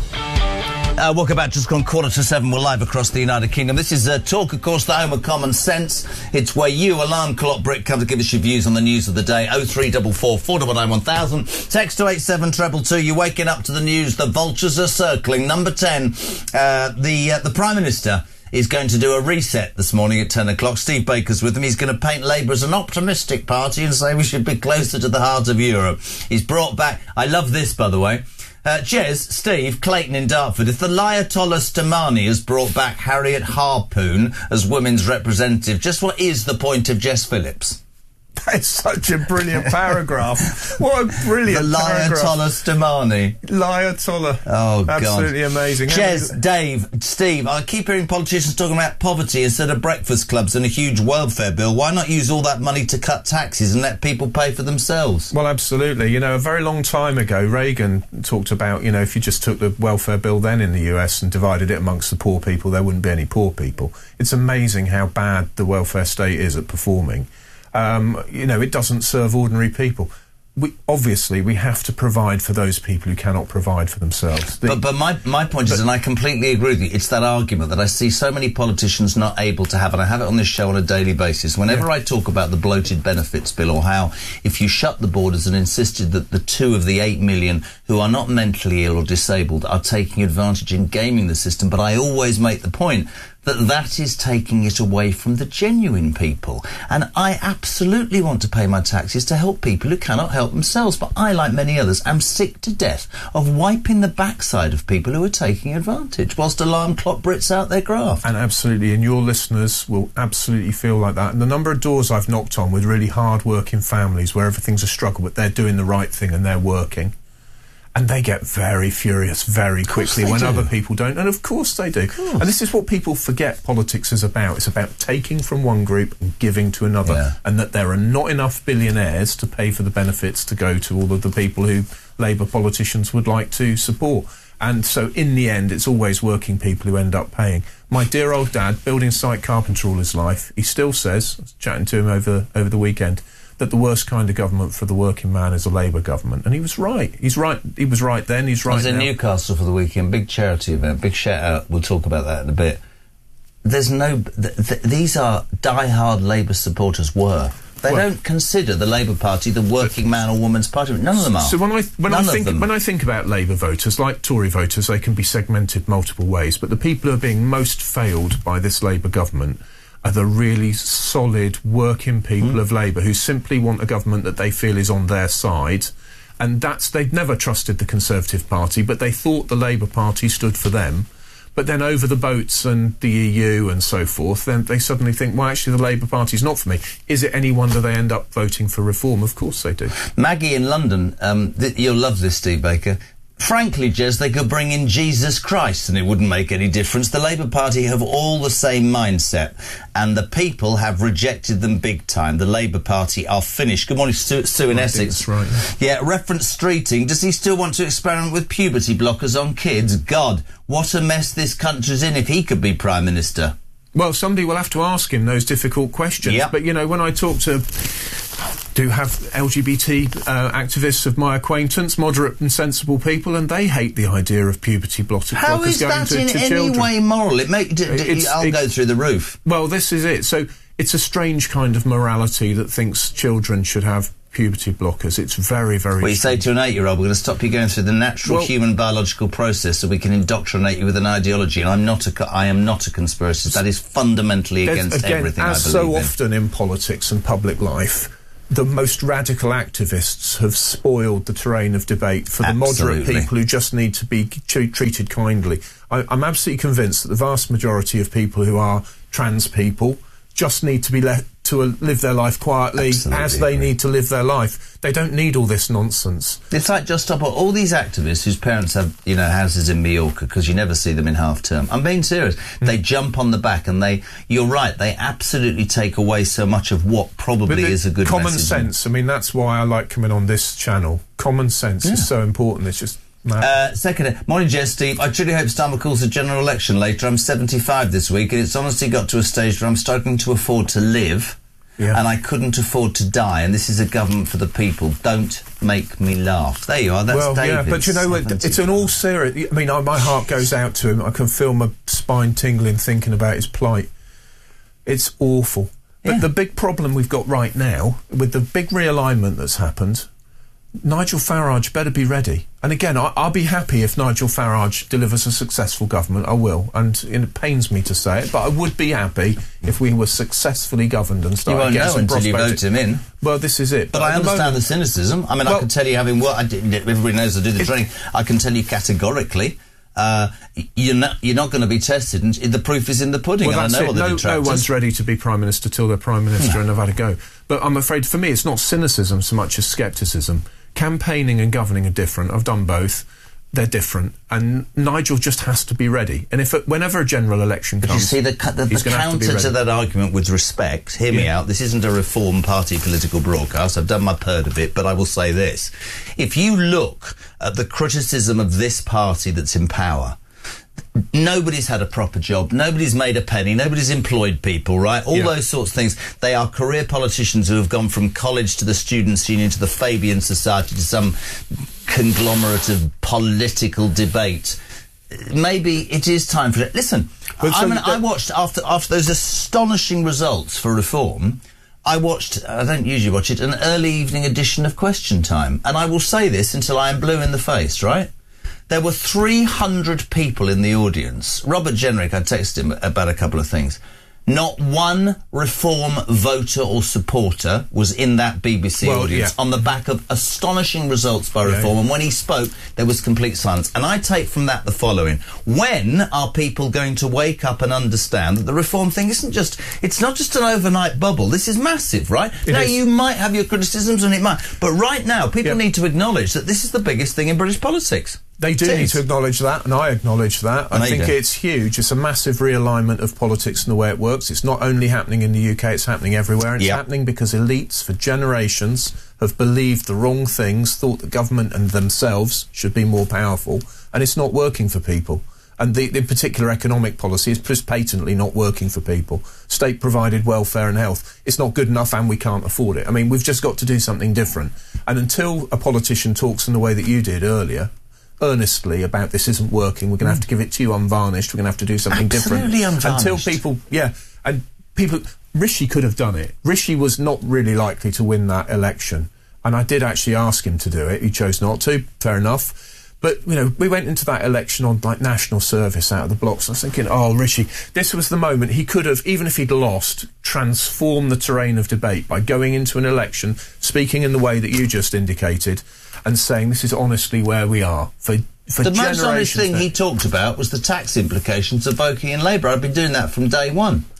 Uh, welcome back. Just gone quarter to seven. We're live across the United Kingdom. This is uh, Talk, of course, the home of common sense. It's where you, Alarm Clock Brick, come to give us your views on the news of the day. oh three four four, four nine nine, one thousand. Text to eight seven two two two. You're waking up to the news. The vultures are circling. Number ten, uh, the uh, the Prime Minister is going to do a reset this morning at ten o'clock. Steve Baker's with him. He's going to paint Labour as an optimistic party and say we should be closer to the heart of Europe. He's brought back... I love this, by the way. Uh, Jez, Steve, Clayton in Dartford. If the Ayatollah Stamani has brought back Harriet Harpoon as women's representative, just what is the point of Jess Phillips?
That's such a brilliant paragraph. What a brilliant
the
paragraph.
Ayatollah Stamani.
Ayatollah.
Oh, God.
Absolutely amazing.
Jez, Dave, Steve, I keep hearing politicians talking about poverty instead of breakfast clubs and a huge welfare bill. Why not use all that money to cut taxes and let people pay for themselves?
Well, absolutely. You know, a very long time ago, Reagan talked about, you know, if you just took the welfare bill then in the U S and divided it amongst the poor people, there wouldn't be any poor people. It's amazing how bad the welfare state is at performing. Um, you know, it doesn't serve ordinary people. We, obviously, we have to provide for those people who cannot provide for themselves. The,
but but my, my point
but,
is, and I completely agree with you, it's that argument that I see so many politicians not able to have, and I have it on this show on a daily basis. Whenever yeah. I talk about the bloated benefits bill, or how if you shut the borders and insisted that the two of the eight million who are not mentally ill or disabled are taking advantage in gaming the system, but I always make the point that that is taking it away from the genuine people. And I absolutely want to pay my taxes to help people who cannot help themselves. But I, like many others, am sick to death of wiping the backside of people who are taking advantage, whilst Alarm Clock Brits out their graft.
And absolutely, and your listeners will absolutely feel like that. And the number of doors I've knocked on with really hard-working families where everything's a struggle, but they're doing the right thing and they're working. And they get very furious very quickly when do. other people don't. And of course they do. And this is what people forget politics is about. It's about taking from one group and giving to another. Yeah. And that there are not enough billionaires to pay for the benefits to go to all of the people who Labour politicians would like to support. And so in the end, it's always working people who end up paying. My dear old dad, building site carpenter all his life, he still says, I was chatting to him over, over the weekend, that the worst kind of government for the working man is a Labour government. And he was right. He's right. He was right then, he's right now.
I was in Newcastle for the weekend, big charity event, big shout out, we'll talk about that in a bit. There's no... Th th these are die-hard Labour supporters were. They well, don't consider the Labour Party the working man or woman's party. None of them are.
So when I when
None
I think when I think about Labour voters, like Tory voters, they can be segmented multiple ways. But the people who are being most failed by this Labour government are the really solid working people mm. of Labour who simply want a government that they feel is on their side. And that's, they've never trusted the Conservative Party, but they thought the Labour Party stood for them. But then over the boats and the E U and so forth, then they suddenly think, well, actually, the Labour Party's not for me. Is it any wonder they end up voting for reform? Of course they do.
Maggie in London, um, th you'll love this, Steve Baker. Frankly, Jez, they could bring in Jesus Christ and it wouldn't make any difference. The Labour Party have all the same mindset and the people have rejected them big time. The Labour Party are finished. Good morning, Sue, Sue in
I
Essex.
That's right.
Yeah, reference Streeting. Does he still want to experiment with puberty blockers on kids? God, what a mess this country's in if he could be Prime Minister.
Well, somebody will have to ask him those difficult questions.
Yep.
But, you know, when I talk to... do have L G B T uh, activists of my acquaintance, moderate and sensible people, and they hate the idea of puberty blockers
How
blockers
is
going
that
to,
in
to
any
children.
way moral? It make, d- d-
It's-
I'll
it-
go through the roof.
Well, this is it. So it's a strange kind of morality that thinks children should have puberty blockers. It's very, very...
Well, you say to an eight-year-old, we're going to stop you going through the natural
Well-
human biological process so we can indoctrinate you with an ideology. And I'm not a, co- I am not a conspiracist. That is fundamentally
There's-
against
again,
everything
as
I
so
believe in.
often in politics and public life, the most radical activists have spoiled the terrain of debate for the moderate
Absolutely.
people who just need to be t- treated kindly. I, I'm absolutely convinced that the vast majority of people who are trans people just need to be let to uh, live their life quietly
Absolutely
as they
agree.
need to live their life. They don't need all this nonsense.
It's like Just Stop all these activists whose parents have, you know, houses in Mallorca because you never see them in half term. I'm being serious.
Mm.
They jump on the back and they, you're right, they absolutely take away so much of what probably
But the
is a good
common
message.
sense. I mean, that's why I like coming on this channel. Common sense
Yeah.
is so important. It's just mad.
Uh, second, morning, Jez, Steve. I truly hope Starmer calls a general election later. I'm seventy-five this week, and it's honestly got to a stage where I'm struggling to afford to live,
Yeah.
and I couldn't afford to die. And this is a government for the people. Don't make me laugh. There you are. That's
well,
David.
yeah, but you know, what, it's an all serious. I mean, I, my heart goes out to him. I can feel my spine tingling thinking about his plight. It's awful. But
Yeah.
the big problem we've got right now, with the big realignment that's happened, Nigel Farage better be ready. And again, I, I'll be happy if Nigel Farage delivers a successful government. I will. And it pains me to say it, but I would be happy if we were successfully governed and
You
started
won't
getting
know
some
until you
prosperity.
vote him in.
Well, this is it.
But I
at the
understand
moment-
the cynicism. I mean, I
Well-
can tell you, having what I did, everybody knows I do the training. I can tell you categorically, uh, y- you're not you're not going to be tested, and the proof is in the pudding.
Well,
and
that's
I know
it.
all the
No, no
detractors.
one's ready to be Prime Minister till they're Prime Minister
No.
and have had a go. But I'm afraid, for me, it's not cynicism so much as scepticism. Campaigning and governing are different. I've done both. They're different. And Nigel just has to be ready. And if it, whenever a general election
But
comes,
you see, the, cu- the,
he's
the
gonna have to be
counter to
ready.
that argument with respect, hear me
Yeah.
out, this isn't a Reform Party political broadcast, I've done my purd a bit, but I will say this. If you look at the criticism of this party that's in power, nobody's had a proper job, nobody's made a penny, nobody's employed people, right? All
Yeah.
those sorts of things. They are career politicians who have gone from college to the Students' Union to the Fabian Society to some conglomerate of political debate. Maybe it is time for it. Listen,
But
I
so
mean,
that-
I watched after after those astonishing results for Reform. I watched, I don't usually watch it, an early evening edition of Question Time. And I will say this until I am blue in the face, right? There were three hundred people in the audience. Robert Jenrick, I texted him about a couple of things. Not one Reform voter or supporter was in that B B C
Well,
audience
yeah.
on the back of astonishing results by Reform.
yeah.
And when he spoke, there was complete silence. And I take from that the following. When are people going to wake up and understand that the Reform thing isn't just, it's not just an overnight bubble. This is massive, right?
It
now,
is.
you might have your criticisms and it might, but right now, people
Yeah.
need to acknowledge that this is the biggest thing in British politics.
They do
It
need
is.
to acknowledge that, and I acknowledge that.
I know
I
you
think
do.
it's huge. It's a massive realignment of politics and the way it works. It's not only happening in the U K, it's happening everywhere. And it's
Yep.
happening because elites for generations have believed the wrong things, thought that government and themselves should be more powerful, and it's not working for people. And the, the particular economic policy is just patently not working for people. State-provided welfare and health, it's not good enough and we can't afford it. I mean, we've just got to do something different. And until a politician talks in the way that you did earlier, earnestly about this isn't working, we're going to have to give it to you unvarnished, we're going to have to do something
Absolutely
different.
unvarnished.
Until people, yeah, and people, Rishi could have done it. Rishi was not really likely to win that election. And I did actually ask him to do it. He chose not to. Fair enough. But, you know, we went into that election on, like, national service out of the blocks. I was thinking, oh, Rishi, this was the moment he could have, even if he'd lost, transformed the terrain of debate by going into an election, speaking in the way that you just indicated, and saying this is honestly where we are. For, for
The most honest
generations
thing
now.
he talked about was the tax implications of Boki and Labour. I've been doing that from day one.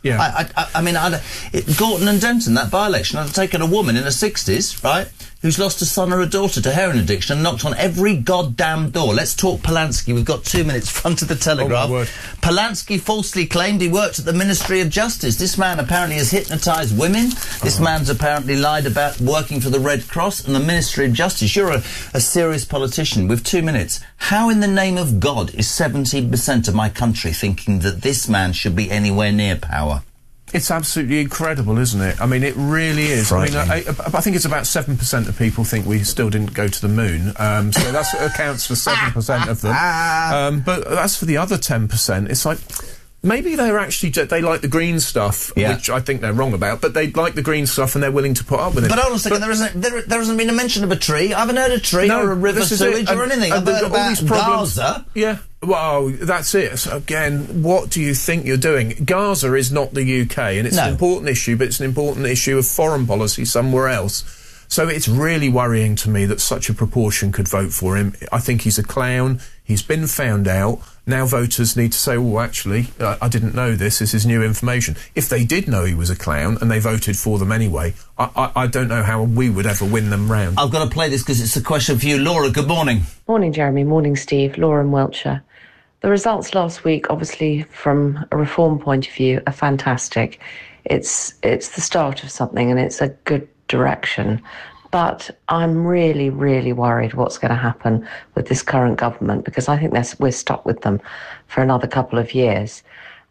Yeah.
I, I, I mean, I'd, it, Gorton and Denton, that by-election, I'd have taken a woman in her sixties, right, who's lost a son or a daughter to heroin addiction and knocked on every goddamn door. Let's talk Polanski. We've got two minutes, front of the Telegraph.
Oh, my word.
Polanski falsely claimed he worked at the Ministry of Justice. This man apparently has hypnotised women. This
Oh.
man's apparently lied about working for the Red Cross and the Ministry of Justice. You're a, a serious politician with two minutes. How in the name of God is seventy percent of my country thinking that this man should be anywhere near power?
It's absolutely incredible, isn't it? I mean, it really is. I mean, I, I, I think it's about seven percent of people think we still didn't go to the moon. Um, so that accounts for seven percent of them. Um, but as for the other ten percent, it's like... Maybe they're actually, they like the green stuff,
Yeah.
which I think they're wrong about, but they like the green stuff and they're willing to put up with it.
But hold on a second, there, isn't, there, there hasn't been a mention of a tree. I haven't heard a tree
No,
or a river
this is
sewage
it.
or
And-
anything.
and
I've
they've
heard
got all
about
these problems.
Gaza.
Yeah, well, that's it. So again, what do you think you're doing? Gaza is not the U K, and it's
No.
an important issue, but it's an important issue of foreign policy somewhere else. So it's really worrying to me that such a proportion could vote for him. I think he's a clown. He's been found out. Now voters need to say, oh, actually, uh, I didn't know this. This is new information. If they did know he was a clown and they voted for them anyway, I, I, I don't know how we would ever win them round.
I've got to play this because it's a question for you. Laura, good morning.
Morning, Jeremy. Morning, Steve. Laura in Wiltshire. The results last week, obviously, from a reform point of view, are fantastic. It's it's the start of something and it's a good direction. But I'm really, really worried what's going to happen with this current government because I think that's, we're stuck with them for another couple of years.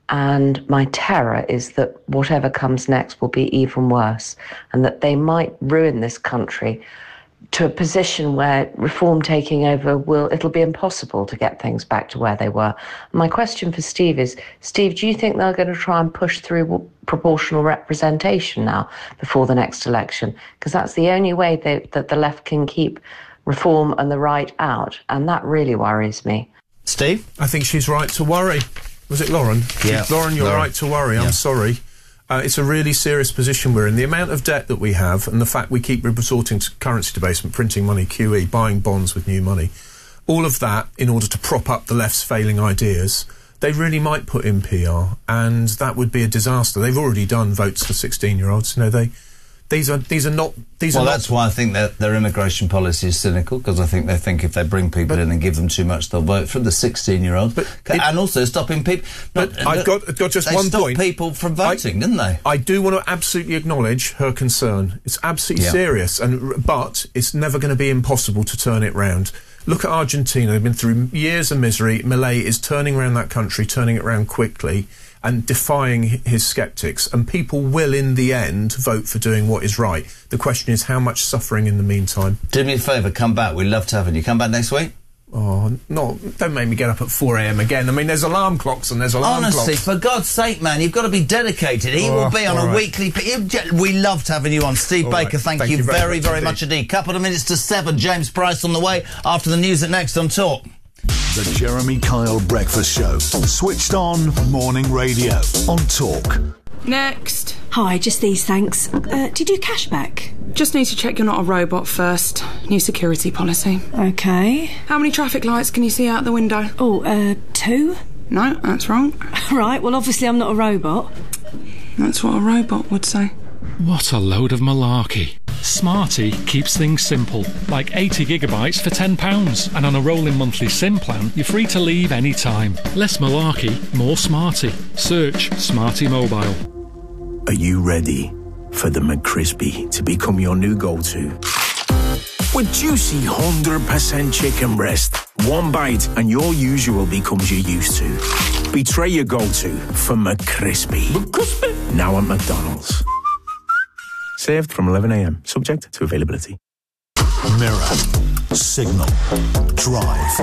And my terror is that whatever comes next will be even worse and that they might ruin this country to a position where reform taking over will, it'll be impossible to get things back to where they were. My question for Steve is, Steve, do you think they're going to try and push through w- proportional representation now before the next election? Because that's the only way they, that the left can keep reform and the right out, and that really worries me.
Steve?
I think she's right to worry. Was it Lauren?
Yeah.
Lauren, you're
Lauren.
right to worry.
Yeah.
I'm sorry. Uh, it's a really serious position we're in. The amount of debt that we have and the fact we keep resorting to currency debasement, printing money, Q E, buying bonds with new money, all of that in order to prop up the left's failing ideas, they really might put in P R, and that would be a disaster. They've already done votes for sixteen-year-olds. You know, they... These are these are not these
well,
are
that's
not,
why I think that their immigration policy is cynical, because I think they think if they bring people in and give them too much, they'll vote for the sixteen-year-olds. And also stopping people...
But
not,
I've got got just
they
one
stopped
point.
people from voting,
I,
didn't they?
I do want to absolutely acknowledge her concern. It's absolutely
Yeah.
serious, and but it's never going to be impossible to turn it round. Look at Argentina. They've been through years of misery. Milei is turning around that country, turning it around quickly, and defying his sceptics. And people will, in the end, vote for doing what is right. The question is how much suffering in the meantime.
Do me a favour, come back. We'd love to have you. Come back next week?
Oh, no, don't make me get up at four a m again. I mean, there's alarm clocks and there's alarm
Honestly,
clocks.
for God's sake, man, you've got to be dedicated. He
Oh,
will be on
all
a
right.
weekly... We loved having you on. Steve
All
Baker,
right.
thank,
Thank
you,
you very
very,
much
very
indeed.
much indeed. Couple of minutes to seven. James Price on the way after the news at Next on Talk.
The Jeremy Kyle Breakfast Show. Switched on morning radio on Talk.
Next.
Hi, just these, thanks. Uh, did you cash back?
Just need to check you're not a robot first. New security policy.
Okay.
How many traffic lights can you see out the window?
Oh, uh, two?
No, that's wrong.
Right, well, obviously I'm not a robot.
That's what a robot would say.
What a load of malarkey. Smarty keeps things simple, like eighty gigabytes for ten pounds, and on a rolling monthly SIM plan, you're free to leave any time. Less malarkey, more Smarty. Search Smarty Mobile.
Are you ready for the McCrispy to become your new go-to? With juicy one hundred percent chicken breast, one bite and your usual becomes your used to. Betray your go-to for McCrispy. McCrispy. Now at McDonald's. Served from eleven a m, subject to availability.
Mirror, Signal, Drive,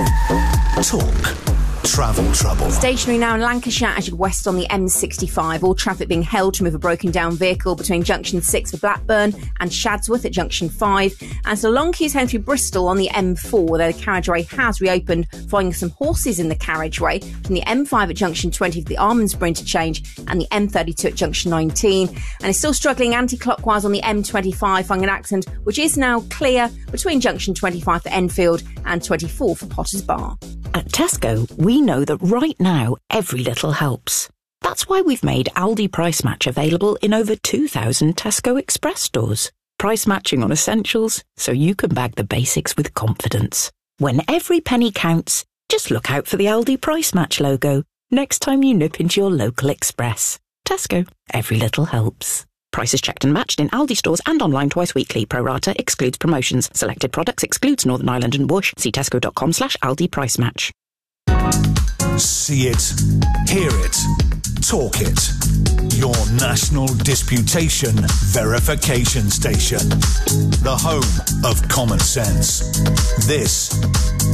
Talk, Travel Trouble.
Stationary now in Lancashire as you west on the M sixty-five. All traffic being held to move a broken down vehicle between junction six for Blackburn and Shadsworth at junction five. And so long queues home through Bristol on the M four, though the carriageway has reopened following some horses in the carriageway between the M five at junction twenty for the Almondsbury interchange and the M thirty-two at junction nineteen. And it's still struggling anti-clockwise on the M twenty-five following an accident, which is now clear between junction twenty-five for Enfield and twenty-four for Potters Bar.
At Tesco, we know that right now, every little helps.
That's why we've made Aldi Price Match available in over two thousand Tesco Express stores. Price matching on essentials, so you can bag the basics with confidence. When every penny counts, just look out for the Aldi Price Match logo next time you nip into your local Express. Tesco, every little helps. Prices checked and matched in Aldi stores and online twice weekly. Pro rata excludes promotions. Selected products excludes Northern Ireland and Bush. See tesco.com slash Aldi Price Match.
See it, hear it, talk it. Your national disputation verification station. The home of common sense. This